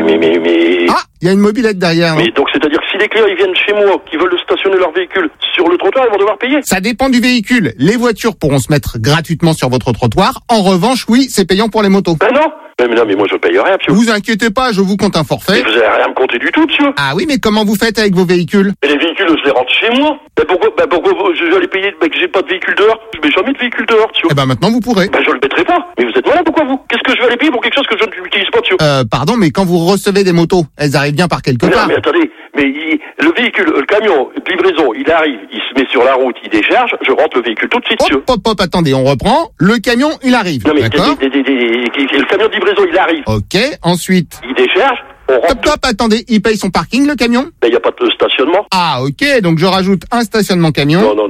Ah, il y a une mobilette derrière. Mais donc, c'est-à-dire que si les clients ils viennent chez moi, qui veulent stationner leur véhicule sur le trottoir, ils vont devoir payer? Ça dépend du véhicule. Les voitures pourront se mettre gratuitement sur votre trottoir. En revanche, oui, c'est payant pour les motos. Ben non. Mais moi je paye rien, monsieur. Vous inquiétez pas, je vous compte un forfait. Mais vous avez rien à me compter du tout, monsieur. Ah oui, mais comment vous faites avec vos véhicules? Et les véhicules, je les rentre chez moi. Pourquoi je vais aller payer, que j'ai pas de véhicule dehors? Je mets jamais de véhicule dehors, monsieur. Eh ben maintenant vous pourrez. Je le mettrai pas. Mais vous êtes malade ou quoi, vous? Qu'est-ce que je vais aller payer pour quelque chose que je n'utilise pas, monsieur? Pardon, mais quand vous recevez des motos, elles arrivent bien par quelque part. Non, mais attendez, le véhicule, le camion de livraison, il arrive, il se met sur la route, il décharge, je rentre le véhicule tout de suite, monsieur. Hop, attendez, on reprend. Le camion, il arrive. Non, mais d'accord. Le camion de livraison, il arrive. Ok, ensuite. Il décharge, on rentre. Top, attendez, il paye son parking, le camion? Il n'y a pas de stationnement. Ah, ok, donc je rajoute un stationnement camion. Non,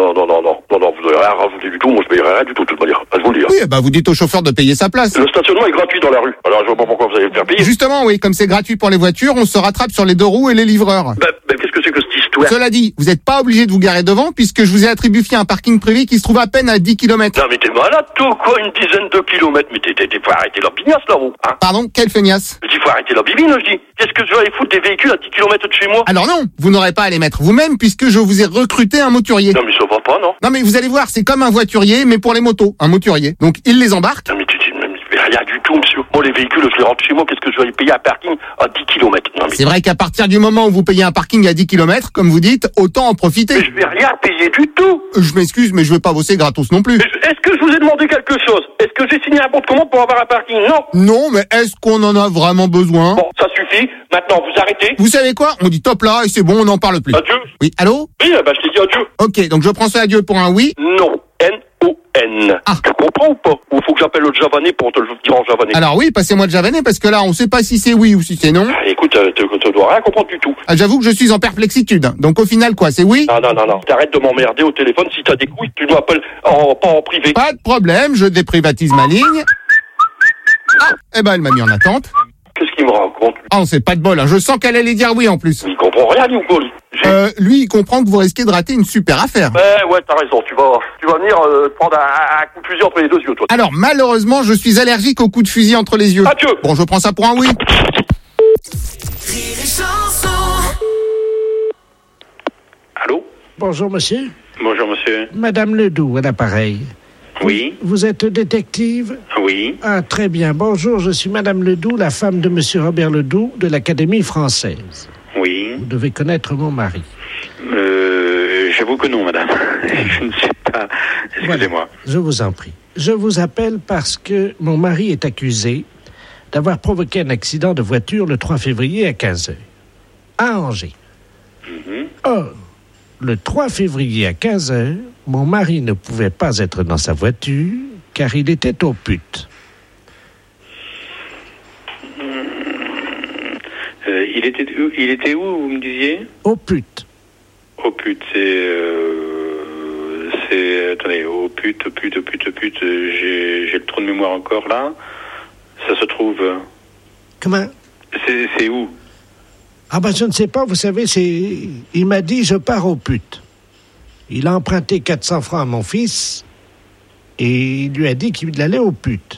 vous n'avez rien rajouté du tout, moi je payerai rien du tout, de toute manière, je vous le dis. Oui, bah vous dites au chauffeur de payer sa place. Le stationnement est gratuit dans la rue, alors je vois pas pourquoi vous allez le faire payer. Justement, oui, comme c'est gratuit pour les voitures, on se rattrape sur les deux roues et les livreurs. Qu'est-ce que c'est que cette histoire? Cela dit, vous n'êtes pas obligé de vous garer devant, puisque je vous ai attribué un parking privé qui se trouve à peine à 10 km. Non mais t'es malade toi ou quoi, une dizaine de kilomètres? Mais t'es faut arrêter la bignasse là, vous, hein? Pardon, quelle feignasse? Je dis faut arrêter la bibine, je dis. Qu'est-ce que je vais aller foutre des véhicules à 10 km de chez moi? Alors non, vous n'aurez pas à les mettre vous-même, puisque je vous ai recruté un moturier. Non mais ça va pas, non? Non mais vous allez voir, c'est comme un voiturier, mais pour les motos, un moturier. Donc il les embarque. Non mais rien du tout, monsieur. Moi, les véhicules, je les rentre chez moi, qu'est-ce que je vais aller payer un parking à 10 km? Non, mais... C'est vrai qu'à partir du moment où vous payez un parking à 10 km, comme vous dites, autant en profiter. Mais je vais rien payer du tout. Je m'excuse, mais je vais pas bosser gratos non plus. Est-ce que je vous ai demandé quelque chose? Est-ce que j'ai signé un bon de commande pour avoir un parking? Non. Non, mais est-ce qu'on en a vraiment besoin? Bon, ça suffit. Maintenant, vous arrêtez. Vous savez quoi? On dit top là et c'est bon, on n'en parle plus. Adieu. Oui, allô? Oui, je t'ai dit adieu. Ok, donc je prends ce adieu pour un oui? Non. N-O-N. Ah. Tu comprends ou pas? Ou faut que j'appelle le javanais pour te le dire en javanais? Alors oui, passez-moi le javanais parce que là, on sait pas si c'est oui ou si c'est non. Écoute, tu dois rien comprendre du tout. Ah, j'avoue que je suis en perplexitude. Donc au final, quoi, c'est oui? Non. T'arrêtes de m'emmerder au téléphone. Si t'as des couilles, tu m'appelles pas en privé. Pas de problème, je déprivatise ma ligne. Ah, eh ben elle m'a mis en attente. Qu'est-ce qu'il me raconte? Ah, on sait pas de bol, hein. Je sens qu'elle allait dire oui en plus. Il comprend rien, lui, ou quoi, lui? Lui, il comprend que vous risquez de rater une super affaire. Ouais, t'as raison. Tu vas venir te prendre un coup de fusil entre les deux yeux, toi. Alors, malheureusement, je suis allergique au coup de fusil entre les yeux. Adieu. Bon, je prends ça pour un oui. Allô? Bonjour, monsieur. Bonjour, monsieur. Madame Ledoux, à l'appareil. Oui. Vous êtes détective? Oui. Ah, très bien. Bonjour, je suis Madame Ledoux, la femme de monsieur Robert Ledoux de l'Académie française. Oui. Vous devez connaître mon mari. J'avoue que non, madame. Je ne sais pas. Excusez-moi. Voilà, je vous en prie. Je vous appelle parce que mon mari est accusé d'avoir provoqué un accident de voiture le 3 février à 15h, à Angers. Or, le 3 février à 15h, mon mari ne pouvait pas être dans sa voiture car il était aux putes. il était où, vous me disiez? Au pute. Au pute, attendez, au pute, j'ai le trou de mémoire encore là. Ça se trouve... Comment? C'est où? Ah ben je ne sais pas, vous savez, il m'a dit je pars au pute. Il a emprunté 400 francs à mon fils et il lui a dit qu'il allait au pute.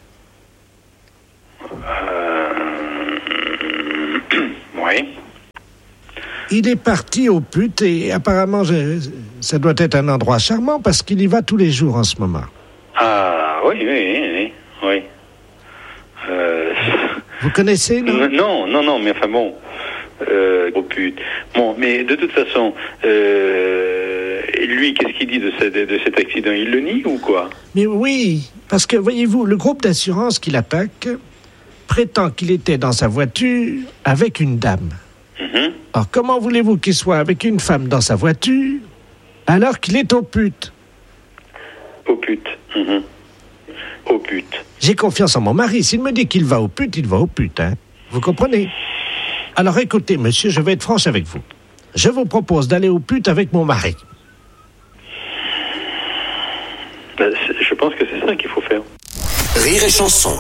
Oui. Il est parti au pute et apparemment ça doit être un endroit charmant parce qu'il y va tous les jours en ce moment. Ah oui. Vous connaissez, non? Non, mais enfin bon... au pute. Bon, mais de toute façon, lui, qu'est-ce qu'il dit de cet accident? Il le nie ou quoi? Mais oui, parce que, voyez-vous, le groupe d'assurance qui l'attaque prétend qu'il était dans sa voiture avec une dame. Mm-hmm. Alors, comment voulez-vous qu'il soit avec une femme dans sa voiture alors qu'il est au pute? Au pute. Mm-hmm. Au pute. J'ai confiance en mon mari. S'il me dit qu'il va au pute, il va au pute, hein. Vous comprenez? Alors écoutez, monsieur, je vais être franche avec vous. Je vous propose d'aller au pute avec mon mari. Je pense que c'est ça qu'il faut faire. Rire et chanson.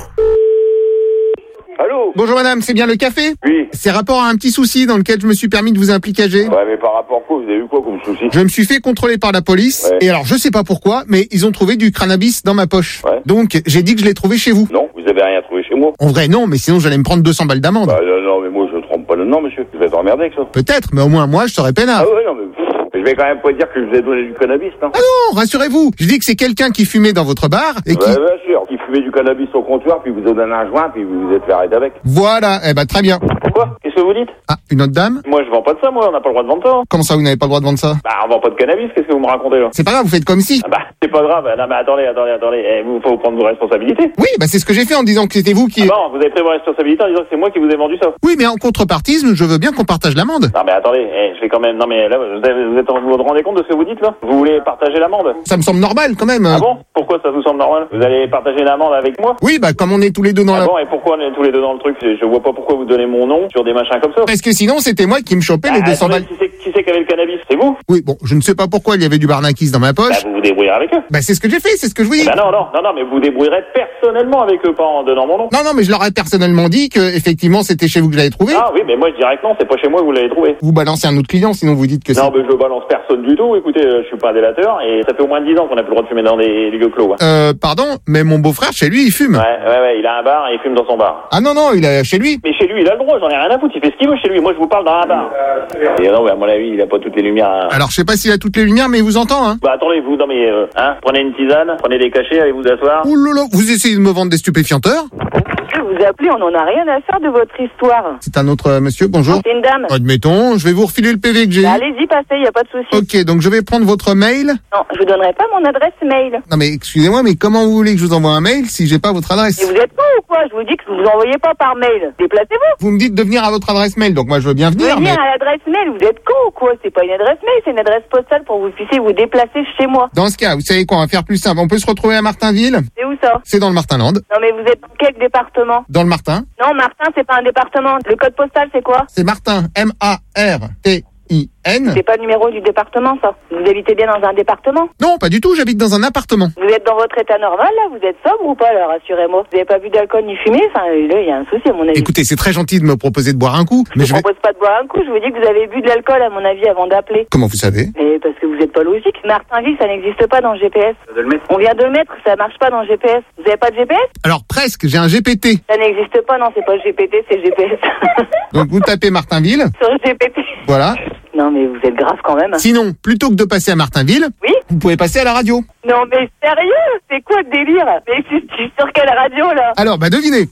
Allô? Bonjour madame, c'est bien le café? Oui. C'est rapport à un petit souci dans lequel je me suis permis de vous impliquer. Ouais, mais par rapport à quoi? Vous avez eu quoi comme souci? Je me suis fait contrôler par la police, et alors je sais pas pourquoi, mais ils ont trouvé du cannabis dans ma poche. Ouais. Donc j'ai dit que je l'ai trouvé chez vous. Non, vous avez rien trouvé chez moi. En vrai non, mais sinon j'allais me prendre 200 balles d'amende. Bah non, mais moi je trompe pas le nom, monsieur. Vous êtes emmerdé avec ça. Peut-être, mais au moins moi je serais peinard. Ah ouais, non, mais... Je vais quand même pas dire que je vous ai donné du cannabis, non? Ah non, rassurez-vous. Je dis que c'est quelqu'un qui fumait dans votre bar et qui... Ouais, bien sûr. Qui fumait du cannabis au comptoir, puis vous a donné un joint, puis vous vous êtes fait arrêter avec. Voilà, eh ben très bien. Quoi? Qu'est-ce que vous dites? Ah, une autre dame? Moi je vends pas de ça, moi, on n'a pas le droit de vendre ça. Hein. Comment ça, vous n'avez pas le droit de vendre ça? Bah, on vend pas de cannabis, qu'est-ce que vous me racontez là? C'est pas grave, vous faites comme si. Ah bah, c'est pas grave. Non mais attendez. Vous faut prendre vos responsabilités. Oui, bah c'est ce que j'ai fait en disant que c'était vous qui... Ah bon, vous avez pris vos responsabilités en disant que c'est moi qui vous ai vendu ça. Oui, mais en contrepartie, je veux bien qu'on partage l'amende. Non mais attendez, je vais quand même... Non mais là, vous vous rendez compte de ce que vous dites là? Vous voulez partager l'amende? Ça me semble normal quand même. Ah bon? Pourquoi ça vous semble normal? Vous allez partager l'amende avec moi? Oui, bah comme on est tous les deux dans bon, et pourquoi on est tous les deux dans le truc? Je vois pas pourquoi vous donnez mon nom sur des machins comme ça. Parce que sinon, c'était moi qui me chopais les 200 balles. Qui c'est qui avait le cannabis? C'est vous? Oui, bon, je ne sais pas pourquoi il y avait du barnakis dans ma poche. Bah, vous vous débrouillerez avec eux. Bah, c'est ce que j'ai fait, c'est ce que je vous dis. Bah non, mais vous vous débrouillerez personnellement avec eux, pas en donnant mon nom. Non, mais je leur ai personnellement dit que, effectivement, c'était chez vous que je l'avais trouvé. Ah oui, mais moi je dirais que non, c'est pas chez moi que vous l'avez trouvé. Vous balancez un autre client, sinon vous dites que c'est... Non, mais je balance personne du tout. Écoutez, je suis pas un délateur et ça fait au moins 10 ans qu'on a plus le droit de fumer dans des lieux clos. Hein. Pardon, mais mon beau-frère, chez lui, il fume. Ouais, il a un bar et il fume dans son bar. Ah non, il est chez lui. Mais chez lui, il a le droit, j'en ai rien à foutre, il fait ce qu'il veut chez lui. Moi, je vous parle dans un bar. Et non, mais à mon avis, il a pas toutes les lumières. Hein. Alors, je sais pas s'il a toutes les lumières, mais il vous entend, hein. Bah, attendez, vous, prenez une tisane, prenez des cachets, allez vous asseoir. Ouh là là, vous essayez de me vendre des stupéfianteurs? Vous appelez, on en a rien à faire de votre histoire. C'est un autre monsieur, bonjour. C'est une dame. Admettons, je vais vous refiler le PV que j'ai. Bah, allez-y, passez, y a pas de souci. Ok, donc je vais prendre votre mail. Non, je vous donnerai pas mon adresse mail. Non mais excusez-moi, mais comment vous voulez que je vous envoie un mail si j'ai pas votre adresse? Mais vous êtes con ou quoi? Je vous dis que vous envoyez pas par mail. Déplacez-vous. Vous me dites de venir à votre adresse mail, donc moi je veux bien venir. Venir à l'adresse mail, vous êtes con ou quoi? C'est pas une adresse mail, c'est une adresse postale pour que vous puissiez vous déplacer chez moi. Dans ce cas, vous savez quoi, on va faire plus simple. On peut se retrouver à Martinville. C'est où ça? C'est dans le Martinland. Non mais vous êtes dans quel département? Dans le Martin. Non, Martin, c'est pas un département. Le code postal, c'est quoi? C'est Martin, M-A-R-T-I-N. C'est pas le numéro du département, ça. Vous habitez bien dans un département? Non, pas du tout, j'habite dans un appartement. Vous êtes dans votre état normal, là? Vous êtes sobre ou pas, là? Rassurez-moi. Vous avez pas bu d'alcool ni fumé? Enfin, là, il y a un souci, à mon avis. Écoutez, c'est très gentil de me proposer de boire un coup, mais je propose pas de boire un coup, je vous dis que vous avez bu de l'alcool, à mon avis, avant d'appeler. Comment vous savez? Mais parce que vous êtes pas logique. Martinville, ça n'existe pas dans le GPS. On vient de le mettre, ça marche pas dans le GPS. Vous avez pas de GPS? Alors, presque, j'ai un GPT. Ça n'existe pas, non, c'est pas le GPT, c'est le GPS. Donc, vous tapez Martinville. Sur le GPT. Voilà. Non, mais vous êtes grave quand même. Sinon, plutôt que de passer à Martinville, oui, vous pouvez passer à la radio. Non, mais sérieux? C'est quoi le délire? Mais tu sur quelle radio, là? Alors, bah devinez.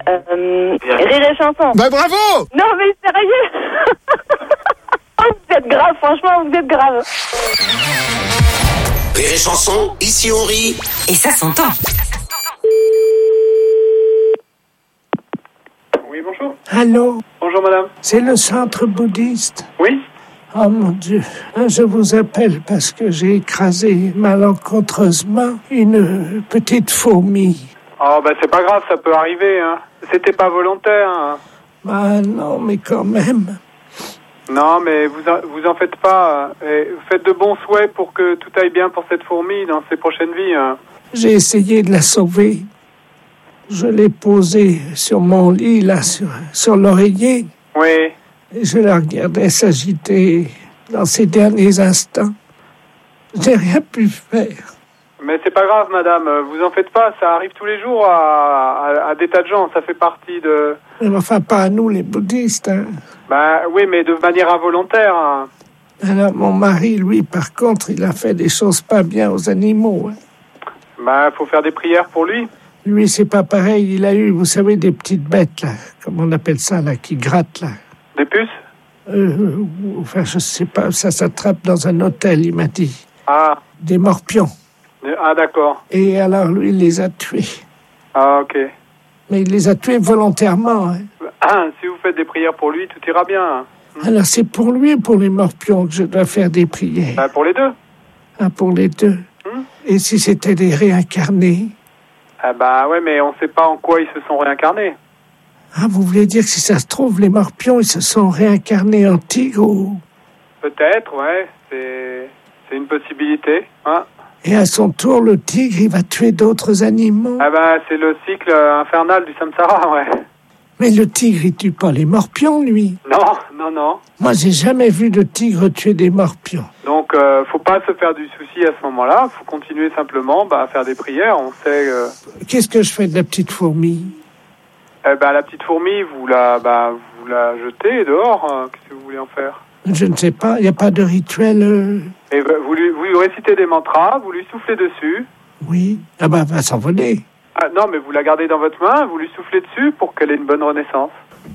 Rire et chanson. Bah bravo! Non, mais sérieux? Oh, vous êtes grave, franchement, vous êtes grave. Rire et chanson, ici on rit. Et ça s'entend. Oui, bonjour. Allô? Bonjour, madame. C'est le centre bouddhiste? Oui. Oh mon Dieu, je vous appelle parce que j'ai écrasé malencontreusement une petite fourmi. Oh, bah c'est pas grave, ça peut arriver, hein. C'était pas volontaire, hein. Ah non, mais quand même. Non, mais vous en faites pas. Faites de bons souhaits pour que tout aille bien pour cette fourmi dans ses prochaines vies. Hein. J'ai essayé de la sauver. Je l'ai posée sur mon lit, là, sur l'oreiller. Oui. Et je la regardais s'agiter dans ses derniers instants. J'ai rien pu faire. Mais c'est pas grave, madame. Vous en faites pas. Ça arrive tous les jours à des tas de gens. Ça fait partie de... Mais enfin, pas à nous, les bouddhistes. Hein. Bah oui, mais de manière involontaire. Hein. Alors, mon mari, lui, par contre, il a fait des choses pas bien aux animaux. Hein. Bah, faut faire des prières pour lui. Lui, c'est pas pareil. Il a eu, vous savez, des petites bêtes, là. Comment on appelle ça, là, qui grattent, là. Des puces? Enfin, je sais pas. Ça s'attrape dans un hôtel, il m'a dit. Ah. Des morpions. Ah, d'accord. Et alors, lui, il les a tués. Ah, ok. Mais il les a tués volontairement. Hein. Ah, si vous faites des prières pour lui, tout ira bien. Alors, c'est pour lui ou pour les morpions que je dois faire des prières? Bah, pour les deux. Ah, pour les deux. Et si c'était des réincarnés? Ah bah ouais, mais on sait pas en quoi ils se sont réincarnés. Ah, vous voulez dire que si ça se trouve, les morpions, ils se sont réincarnés en tigre ou... Peut-être, ouais. C'est une possibilité. Hein. Et à son tour, le tigre, il va tuer d'autres animaux. Ah bah, c'est le cycle infernal du samsara, ouais. Mais le tigre, il tue pas les morpions, lui. Non. Moi, j'ai jamais vu de tigre tuer des morpions. Donc, faut pas se faire du souci à ce moment-là. Faut continuer simplement à faire des prières. On sait... Qu'est-ce que je fais de la petite fourmi? La petite fourmi, vous la jetez dehors. Qu'est-ce que vous voulez en faire? Je ne sais pas. Il n'y a pas de rituel... Et vous lui récitez des mantras, vous lui soufflez dessus. Oui. Ah bah, elle va s'envoler. Ah non, mais vous la gardez dans votre main, vous lui soufflez dessus pour qu'elle ait une bonne renaissance.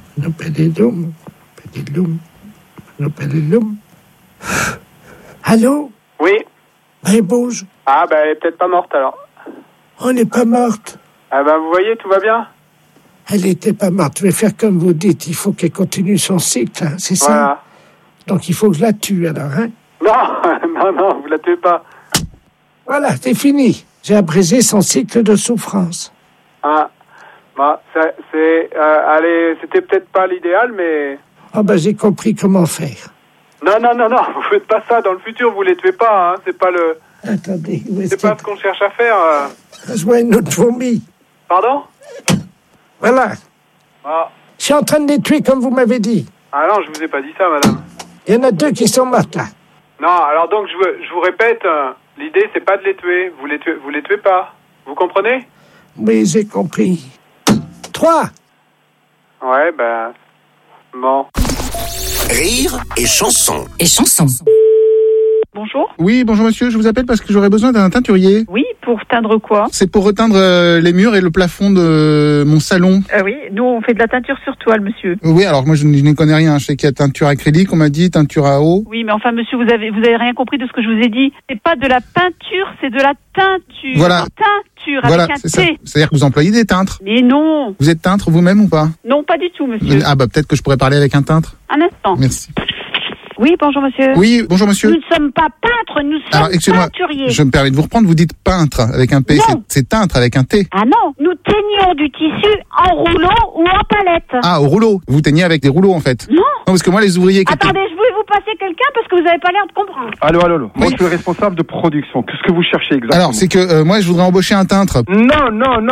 Allô? Oui. Elle bouge. Ah bah, elle est peut-être pas morte alors. On n'est pas morte. Ah bah, vous voyez, tout va bien. Elle n'était pas morte. Je vais faire comme vous dites. Il faut qu'elle continue son cycle, hein, c'est ça? Voilà. Donc il faut que je la tue alors, hein? Non, vous la tuez pas. Voilà, c'est fini. J'ai abrégé son cycle de souffrance. Ah, bah, c'était peut-être pas l'idéal, mais... Ah bah, j'ai compris comment faire. Non, vous faites pas ça. Dans le futur, vous les tuez pas, hein. C'est pas le... Attendez, c'est pas ce qu'on cherche à faire. Je vois une autre fourmi. Pardon? Voilà. Ah. Je suis en train de les tuer comme vous m'avez dit. Ah non, je vous ai pas dit ça, madame. Il y en a 2 qui sont mortes, là. Non, alors donc, je vous répète, l'idée, c'est pas de les tuer. Vous les tuez pas. Vous comprenez? Oui, j'ai compris. 3. Ouais, ben... Bon. Rire et chanson. Bonjour. Oui, bonjour monsieur, je vous appelle parce que j'aurais besoin d'un teinturier. Oui, pour teindre quoi? C'est pour reteindre les murs et le plafond de mon salon. Oui, nous on fait de la teinture sur toile, monsieur. Oui, alors moi je n'y connais rien. Je sais qu'il y a teinture acrylique, on m'a dit, teinture à eau. Oui, mais enfin monsieur, vous avez rien compris de ce que je vous ai dit. C'est pas de la peinture, c'est de la teinture. Voilà. Teinture voilà, avec un c'est ça. T. C'est-à-dire que vous employez des teintres. Mais non. Vous êtes teintre vous-même ou pas? Non, pas du tout, monsieur. Ah bah peut-être que je pourrais parler avec un teintre. Un instant. Merci. Oui, bonjour monsieur. Oui, bonjour monsieur. Nous ne sommes pas peintres, nous sommes teinturiers. Je me permets de vous reprendre, vous dites peintre avec un P, c'est teintre avec un T. Ah non, nous teignons du tissu en rouleau ou en palette. Ah, au rouleau. Vous teignez avec des rouleaux en fait. Non. Non, parce que moi les ouvriers... Attendez, je voulais vous passer quelqu'un parce que vous n'avez pas l'air de comprendre. Allô. Moi je suis le responsable de production. Qu'est-ce que vous cherchez exactement? Alors, c'est que moi je voudrais embaucher un peintre. Non.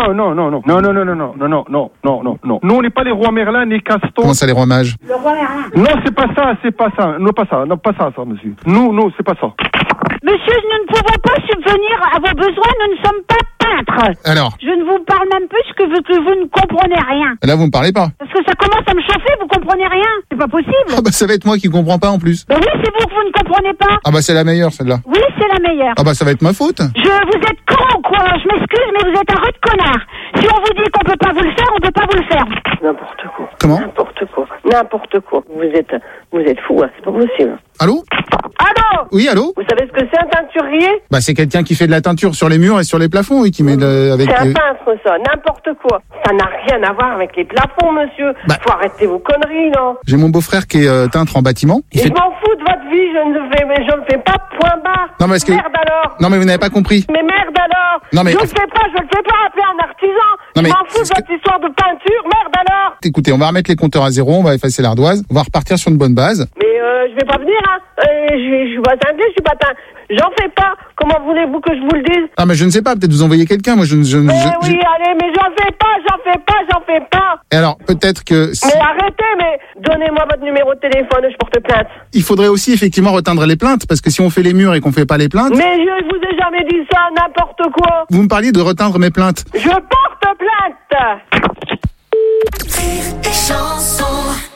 Nous on n'est pas les rois Merlin ni Caston. Comment ça, les rois mages? Le roi Merlin. Non, c'est pas ça. Non, pas ça, monsieur. Non, c'est pas ça. Monsieur, nous ne pouvons pas subvenir à vos besoins, nous ne sommes pas peintres. Alors? Je ne vous parle même plus que vous ne comprenez rien. Là, vous me parlez pas. Parce que ça commence à me chauffer, vous comprenez rien. C'est pas possible. Ah bah ça va être moi qui comprends pas en plus. Bah oui, c'est vous que vous ne comprenez pas. Ah bah c'est la meilleure celle-là. Oui, c'est la meilleure. Ah bah ça va être ma faute. Vous êtes con, quoi. Je m'excuse, mais vous êtes un rude connard. Si on vous dit qu'on peut pas vous le faire, on peut pas vous le faire. N'importe quoi. Comment? N'importe quoi. Vous êtes fou, hein. C'est pas possible. Allô? Allô? Oui, allô? Vous savez ce que c'est un teinturier? Bah c'est quelqu'un qui fait de la teinture sur les murs et sur les plafonds, oui, qui met avec... C'est un peintre, ça. N'importe quoi. Ça n'a rien à voir avec les plafonds, monsieur. Faut arrêter vos conneries, non? J'ai mon beau-frère qui est peintre en bâtiment. Je m'en fous de votre vie, je ne le fais pas, point barre. Non, mais est-ce que... Merde alors. Non, mais vous n'avez pas compris. Mais merde alors. Non, mais... Je ne sais pas appeler un artisan. Non, mais... Je m'en fous de votre histoire de peinture, merde alors. Écoutez, on va remettre les compteurs à zéro, on va effacer l'ardoise, on va repartir sur une bonne base. Mais je vais pas venir, hein. Je suis pas cinglé, je suis pas j'en fais pas. Comment voulez-vous que je vous le dise? Ah, mais je ne sais pas, peut-être vous envoyez quelqu'un, moi oui, allez, mais j'en fais pas. Et alors, peut-être que... Mais arrêtez, mais donnez-moi votre numéro de téléphone, je porte plainte. Il faudrait aussi effectivement reteindre les plaintes, parce que si on fait les murs et qu'on fait pas les plaintes... Mais je vous ai jamais dit ça, n'importe quoi. Vous me parliez de reteindre mes plaintes. Je porte plainte. Rire et chanson.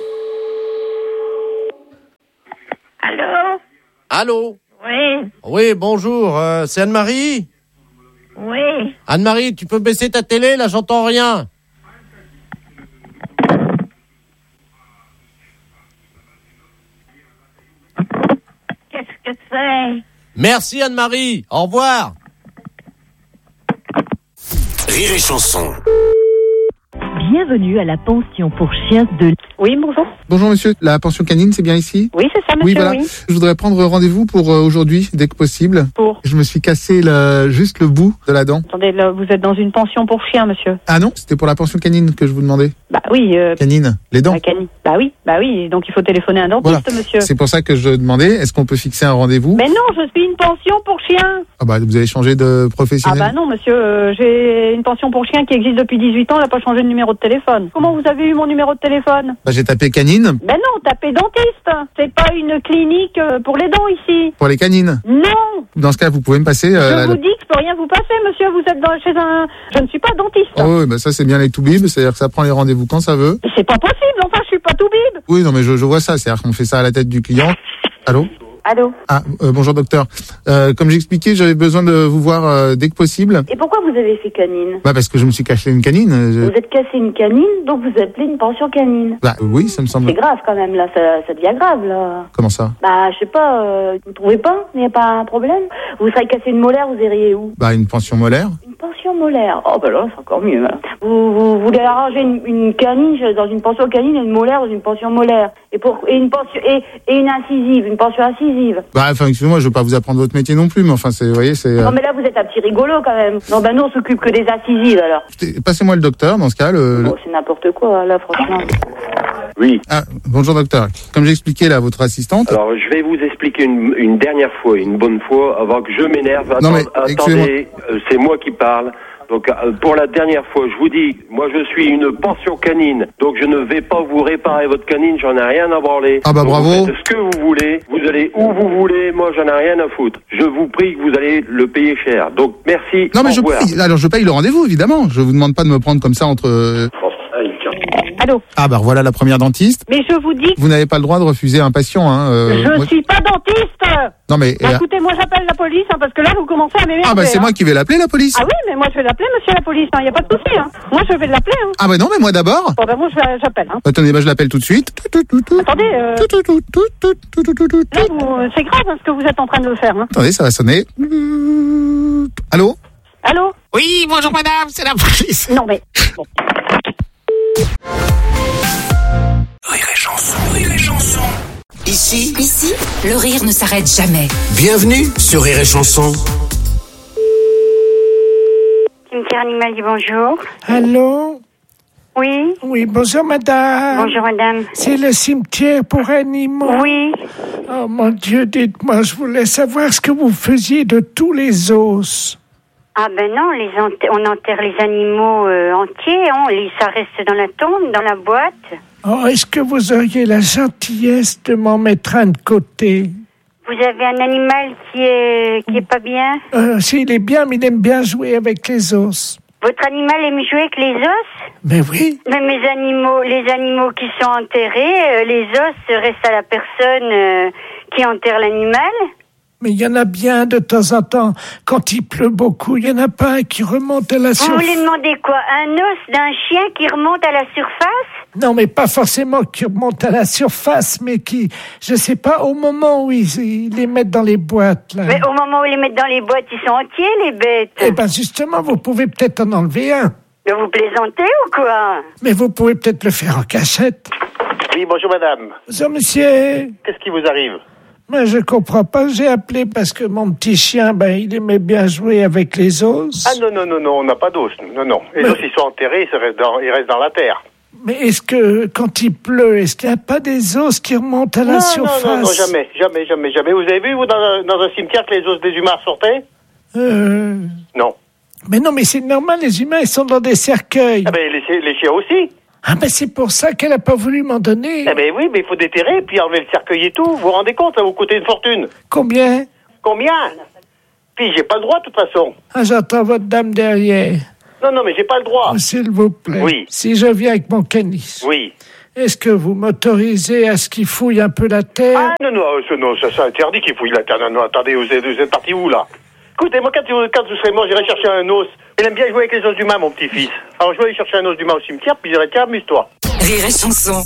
Allô? Allô? Oui. Oui, bonjour, c'est Anne-Marie? Oui. Anne-Marie, tu peux baisser ta télé, là, j'entends rien. Qu'est-ce que c'est? Merci Anne-Marie, au revoir. Rire et chanson. Bienvenue à la pension pour chiens de... Oui, bonjour. Bonjour monsieur, la pension canine, c'est bien ici? Oui, c'est ça monsieur, oui. Voilà. Oui. Je voudrais prendre rendez-vous pour aujourd'hui, dès que possible. Pour? Je me suis cassé juste le bout de la dent. Attendez, là, vous êtes dans une pension pour chiens, monsieur? Ah non, c'était pour la pension canine que je vous demandais. Bah oui. Canine, les dents. Canine. Bah oui, donc il faut téléphoner à un dentiste, voilà. Monsieur. C'est pour ça que je demandais, est-ce qu'on peut fixer un rendez-vous? Mais non, je suis une pension pour chiens. Ah bah vous avez changé de professionnel? Ah bah non monsieur, j'ai une pension pour chiens qui existe depuis 18 ans, elle n'a pas changé de numéro de téléphone. Comment vous avez eu mon numéro de téléphone? Bah j'ai tapé canine. Ben non, tapez dentiste. C'est pas une clinique pour les dents ici. Pour les canines? Non. Dans ce cas, vous pouvez me passer... je vous dis que je peux rien vous passer, monsieur. Vous êtes chez un... Je ne suis pas dentiste. Oh oui, bah ça c'est bien les toubibs, c'est-à-dire que ça prend les rendez-vous quand ça veut. Mais c'est pas possible, enfin je suis pas toubib. Oui, non mais je vois ça, c'est-à-dire qu'on fait ça à la tête du client. Allô? Allô? Ah, bonjour docteur. Comme j'expliquais, j'avais besoin de vous voir dès que possible. Et pourquoi vous avez fait canine? Bah parce que je me suis cassé une canine. Vous êtes cassé une canine, donc vous appelez une pension canine. Bah oui, ça me semble. C'est grave quand même, là, ça devient grave, là. Comment ça? Bah, je sais pas, vous trouvez pas? Il n'y a pas un problème? Vous serez cassé une molaire, vous iriez où? Bah une pension molaire. Une pension molaire? Oh bah là, c'est encore mieux. Là. Vous voulez arranger une canine dans une pension canine et une molaire dans une pension molaire. Et une pension, et une incisive, une pension incisive. Bah enfin, excusez-moi, je veux pas vous apprendre votre métier non plus, mais enfin, vous voyez, c'est... Non mais là, vous êtes un petit rigolo quand même. Non, bah nous, on s'occupe que des incisives, alors. Passez-moi le docteur, dans ce cas, Oh, c'est n'importe quoi, là, franchement. Oui. Ah, bonjour docteur. Comme j'expliquais là à votre assistante... Alors, je vais vous expliquer une dernière fois, une bonne fois, avant que je m'énerve. Non, mais, attendez, c'est moi qui parle. Donc, pour la dernière fois, je vous dis, moi je suis une pension canine, donc je ne vais pas vous réparer votre canine, j'en ai rien à branler. Ah bah donc, bravo. Vous faites ce que vous voulez, vous allez où vous voulez, moi j'en ai rien à foutre. Je vous prie que vous allez le payer cher. Donc, merci. Non mais je paye le rendez-vous, évidemment. Je vous demande pas de me prendre comme ça entre... Allô? Ah bah voilà la première dentiste. Mais je vous dis... Vous n'avez pas le droit de refuser un patient, hein. Je suis pas dentiste. Non mais... Bah, écoutez, moi j'appelle la police, hein, parce que là vous commencez à m'énerver. Ah bah c'est moi qui vais l'appeler, la police. Ah oui, mais moi je vais l'appeler, monsieur la police, il n'y a pas de souci. Hein. Moi je vais l'appeler. Hein. Ah bah non, mais moi d'abord. Bon bah moi j'appelle. Hein. Attendez, bah je l'appelle tout de suite. Attendez, là, c'est grave hein, ce que vous êtes en train de faire. Hein. Attendez, ça va sonner. Allô? Allô? Oui, bonjour madame, c'est la police. Non mais... Bon. Rire et chanson, rire et chanson. Ici, le rire ne s'arrête jamais. Bienvenue sur Rire et chanson. Cimetière animal dit bonjour. Allô? Oui. Oui, bonjour madame. Bonjour madame. C'est le cimetière pour animaux. Oui. Oh mon Dieu, dites-moi, je voulais savoir ce que vous faisiez de tous les os. Ah ben non, on enterre les animaux entiers, ça reste dans la tombe, dans la boîte. Oh, est-ce que vous auriez la gentillesse de m'en mettre un de côté? Vous avez un animal qui est pas bien? S'il est bien, mais il aime bien jouer avec les os. Votre animal aime jouer avec les os? Mais oui. Mais les animaux qui sont enterrés, les os restent à la personne qui enterre l'animal. Mais il y en a bien de temps en temps, quand il pleut beaucoup, il y en a pas un qui remonte à la surface. Vous voulez demander quoi? Un os d'un chien qui remonte à la surface? Non, mais pas forcément qui remonte à la surface, mais qui, je sais pas, au moment où ils les mettent dans les boîtes, là. Mais au moment où ils les mettent dans les boîtes, ils sont entiers, les bêtes. Eh ben, justement, vous pouvez peut-être en enlever un. Mais vous plaisantez ou quoi? Mais vous pouvez peut-être le faire en cachette. Oui, bonjour madame. Bonjour monsieur. Qu'est-ce qui vous arrive? Mais je comprends pas, j'ai appelé parce que mon petit chien, il aimait bien jouer avec les os. Ah non, on n'a pas d'os. Non. Les os, ils sont enterrés, ils restent dans la terre. Mais est-ce que, quand il pleut, est-ce qu'il n'y a pas des os qui remontent à la surface? Non, jamais. Vous avez vu, vous, dans un cimetière, que les os des humains sortaient? Non. Mais non, mais c'est normal, les humains, ils sont dans des cercueils. Ah les chiens aussi. Ah c'est pour ça qu'elle n'a pas voulu m'en donner. Oui, mais il faut déterrer, puis enlever le cercueil et tout. Vous vous rendez compte, ça va vous coûter une fortune. Combien? Puis j'ai pas le droit, de toute façon. Ah, j'entends votre dame derrière. Non, mais j'ai pas le droit. Oh, s'il vous plaît. Oui. Si je viens avec mon canis. Oui. Est-ce que vous m'autorisez à ce qu'il fouille un peu la terre? Ah, non, ça c'est interdit qu'il fouille la terre. Non, attendez, vous êtes parti où, là? Écoutez, moi, quand vous serez mort, j'irai chercher un os. Il aime bien jouer avec les os d'humain, mon petit-fils. Alors, je vais aller chercher un os d'humain au cimetière, puis je dirai, tiens, amuse-toi. Rire et chanson.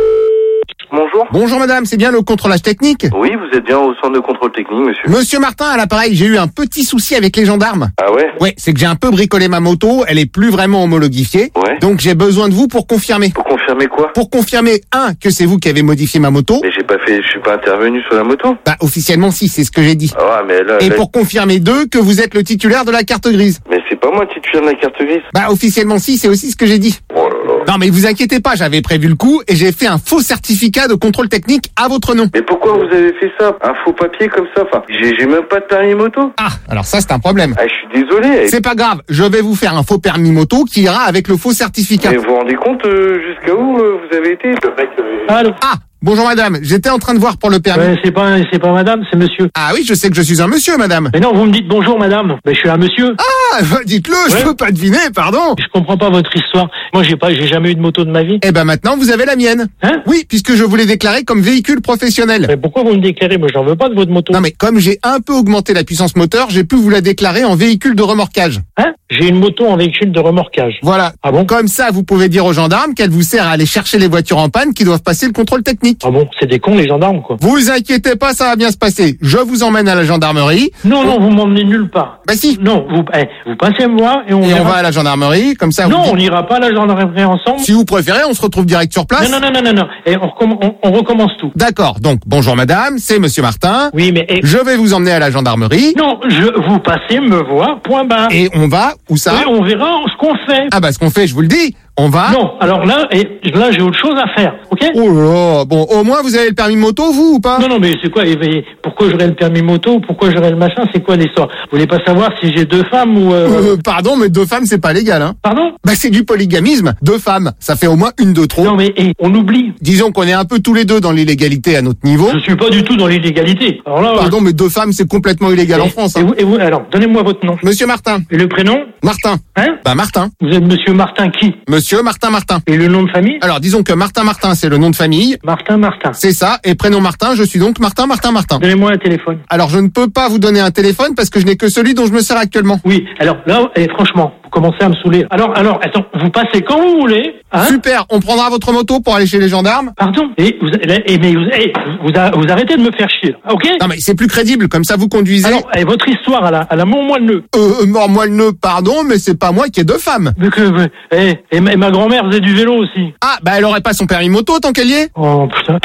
Bonjour. Bonjour madame, c'est bien le contrôlage technique? Oui, vous êtes bien au centre de contrôle technique, monsieur. Monsieur Martin, à l'appareil, j'ai eu un petit souci avec les gendarmes. Ah ouais? Ouais, c'est que j'ai un peu bricolé ma moto, elle est plus vraiment homologifiée. Ouais. Donc j'ai besoin de vous pour confirmer. Pour confirmer quoi? Pour confirmer, que c'est vous qui avez modifié ma moto. Mais je suis pas intervenu sur la moto. Officiellement si, c'est ce que j'ai dit. Ah mais là... Et pour confirmer 2, que vous êtes le titulaire de la carte grise. Mais c'est pas moi le titulaire de la carte grise. Officiellement si, c'est aussi ce que j'ai dit. Oh là là. Non mais vous inquiétez pas, j'avais prévu le coup et j'ai fait un faux certificat de contrôle technique à votre nom. Mais pourquoi vous avez fait ça? Un faux papier comme ça? Enfin, j'ai même pas de permis moto. Ah, alors ça c'est un problème. Ah, je suis désolé. C'est pas grave, je vais vous faire un faux permis moto qui ira avec le faux certificat. Mais vous vous rendez compte jusqu'à où vous avez été? Le mec... Allô? Ah, bonjour madame, j'étais en train de voir pour le permis. C'est pas madame, c'est monsieur. Ah oui, je sais que je suis un monsieur, madame. Mais non, vous me dites bonjour madame. Mais je suis un monsieur. Ah, dites-le, je peux pas deviner, pardon. Je comprends pas votre histoire. Moi, j'ai jamais eu de moto de ma vie. Eh ben maintenant, vous avez la mienne. Hein? Oui, puisque je vous l'ai déclaré comme véhicule professionnel. Mais pourquoi vous me déclarez? Moi, j'en veux pas de votre moto. Non mais comme j'ai un peu augmenté la puissance moteur, j'ai pu vous la déclarer en véhicule de remorquage. Hein? J'ai une moto en véhicule de remorquage. Voilà. Ah bon? Comme ça, vous pouvez dire aux gendarmes qu'elle vous sert à aller chercher les voitures en panne qui doivent passer le contrôle technique. Ah bon? C'est des cons, les gendarmes, quoi. Vous inquiétez pas, ça va bien se passer. Je vous emmène à la gendarmerie. Non, vous m'emmenez nulle part. Bah si. Non, vous passez me voir et on va à la gendarmerie, comme ça. Non, on n'ira pas à la gendarmerie ensemble. Si vous préférez, on se retrouve direct sur place. Non. Et on recommence tout. D'accord. Donc, bonjour madame, c'est monsieur Martin. Oui, mais... Je vais vous emmener à la gendarmerie. Non, vous passez me voir, point barre. Et on va, où ça? Oui, on verra ce qu'on fait. Ah bah ce qu'on fait, je vous le dis. On va... Non, alors là j'ai autre chose à faire, ok? Oh là, bon, au moins vous avez le permis moto, vous, ou pas? Non, mais c'est quoi? Pourquoi j'aurais le permis moto? Pourquoi j'aurais le machin? C'est quoi l'histoire? Vous voulez pas savoir si j'ai 2 femmes ou... Pardon, mais 2 femmes, c'est pas légal, hein? Pardon? Bah c'est du polygamisme. 2 femmes, ça fait au moins une de trop. Non, mais on oublie. Disons qu'on est un peu tous les deux dans l'illégalité à notre niveau. Je suis pas du tout dans l'illégalité. Alors là... Pardon, mais 2 femmes, c'est complètement illégal en France. Hein. Et vous, alors, donnez-moi votre nom. Monsieur Martin. Et le prénom? Martin. Hein? Bah Martin. Vous êtes monsieur Martin qui? Monsieur Martin. Et le nom de famille? Alors, disons que Martin, c'est le nom de famille. Martin. C'est ça. Et prénom Martin, je suis donc Martin. Donnez-moi un téléphone. Alors, je ne peux pas vous donner un téléphone parce que je n'ai que celui dont je me sers actuellement. Oui. Alors, là, franchement, vous commencez à me saouler. Alors, attends, vous passez quand vous voulez, hein? Super. On prendra votre moto pour aller chez les gendarmes. Pardon? Vous arrêtez de me faire chier, là, ok? Non, mais c'est plus crédible. Comme ça, vous conduisez. Alors, votre histoire à la mort-moelle-nœud. Mort-moelle-nœud, pardon, mais c'est pas moi qui ai 2 femmes. Et ma grand-mère faisait du vélo aussi. Ah, bah elle aurait pas son permis moto tant qu'elle y est. Oh putain.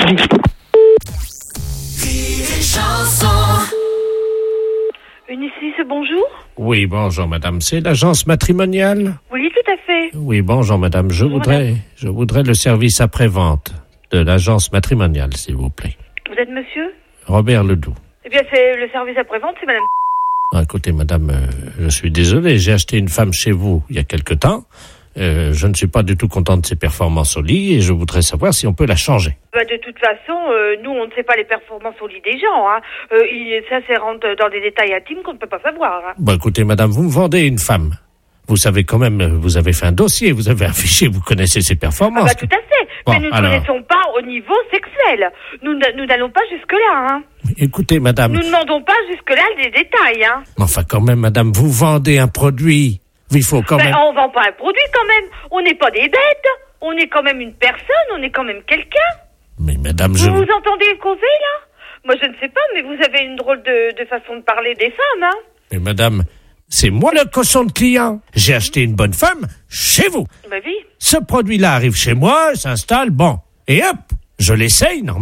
Unicis, bonjour. Oui, bonjour madame, c'est l'agence matrimoniale? Oui, tout à fait. Oui, bonjour madame, je voudrais le service après-vente de l'agence matrimoniale, s'il vous plaît. Vous êtes monsieur? Robert Ledoux. Eh bien, c'est le service après-vente, c'est madame... Écoutez madame, je suis désolé, j'ai acheté une femme chez vous il y a quelque temps. Je ne suis pas du tout content de ses performances au lit et je voudrais savoir si on peut la changer. De toute façon, nous, on ne sait pas les performances au lit des gens. Hein. Ça rentre dans des détails intimes qu'on ne peut pas savoir. Hein. Écoutez, madame, vous me vendez une femme. Vous savez quand même, vous avez fait un dossier, vous avez un fichier, vous connaissez ses performances. Tout à fait. Bon, mais nous ne connaissons pas au niveau sexuel. Nous n'allons pas jusque-là. Hein. Écoutez, madame... Nous ne demandons pas jusque-là des détails. Hein. Enfin, quand même, madame, vous vendez un produit... Il faut quand même... On vend pas un produit quand même. On n'est pas des bêtes. On est quand même une personne. On est quand même quelqu'un. Mais madame, vous entendez causer là? Moi je ne sais pas, mais vous avez une drôle de façon de parler des femmes, hein? Mais madame, c'est moi le cochon de client. J'ai acheté une bonne femme chez vous. Bah oui. Ce produit-là arrive chez moi, s'installe, bon. Et hop, je l'essaye, normal.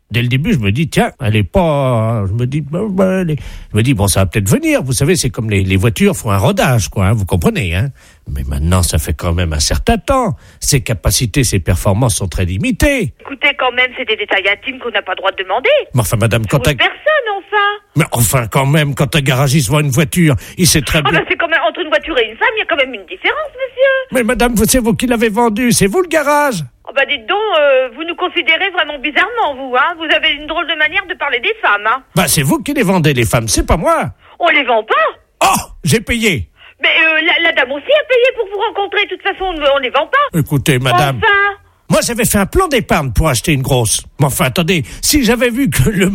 Dès le début, je me dis, tiens, elle est pas... Je me dis, bon, ça va peut-être venir. Vous savez, c'est comme les voitures font un rodage, quoi, hein, vous comprenez, hein. Mais maintenant, ça fait quand même un certain temps. Ses capacités, ses performances sont très limitées. Écoutez, quand même, c'est des détails intimes qu'on n'a pas le droit de demander. Mais enfin, madame, quand personne, enfin. Mais enfin, quand même, quand un garagiste voit une voiture, il sait très bien... Ah ben, c'est quand même, entre une voiture et une femme, il y a quand même une différence, monsieur. Mais madame, c'est vous qui l'avez vendu, c'est vous le garage. Oh bah dites donc, vous nous considérez vraiment bizarrement, vous, hein. Vous avez une drôle de manière de parler des femmes, hein. Bah, c'est vous qui les vendez, les femmes, c'est pas moi. On les vend pas. Oh, j'ai payé. Mais la dame aussi a payé pour vous rencontrer, de toute façon, on les vend pas. Écoutez, madame. Enfin. Moi, j'avais fait un plan d'épargne pour acheter une grosse. Mais enfin, attendez, si j'avais vu que le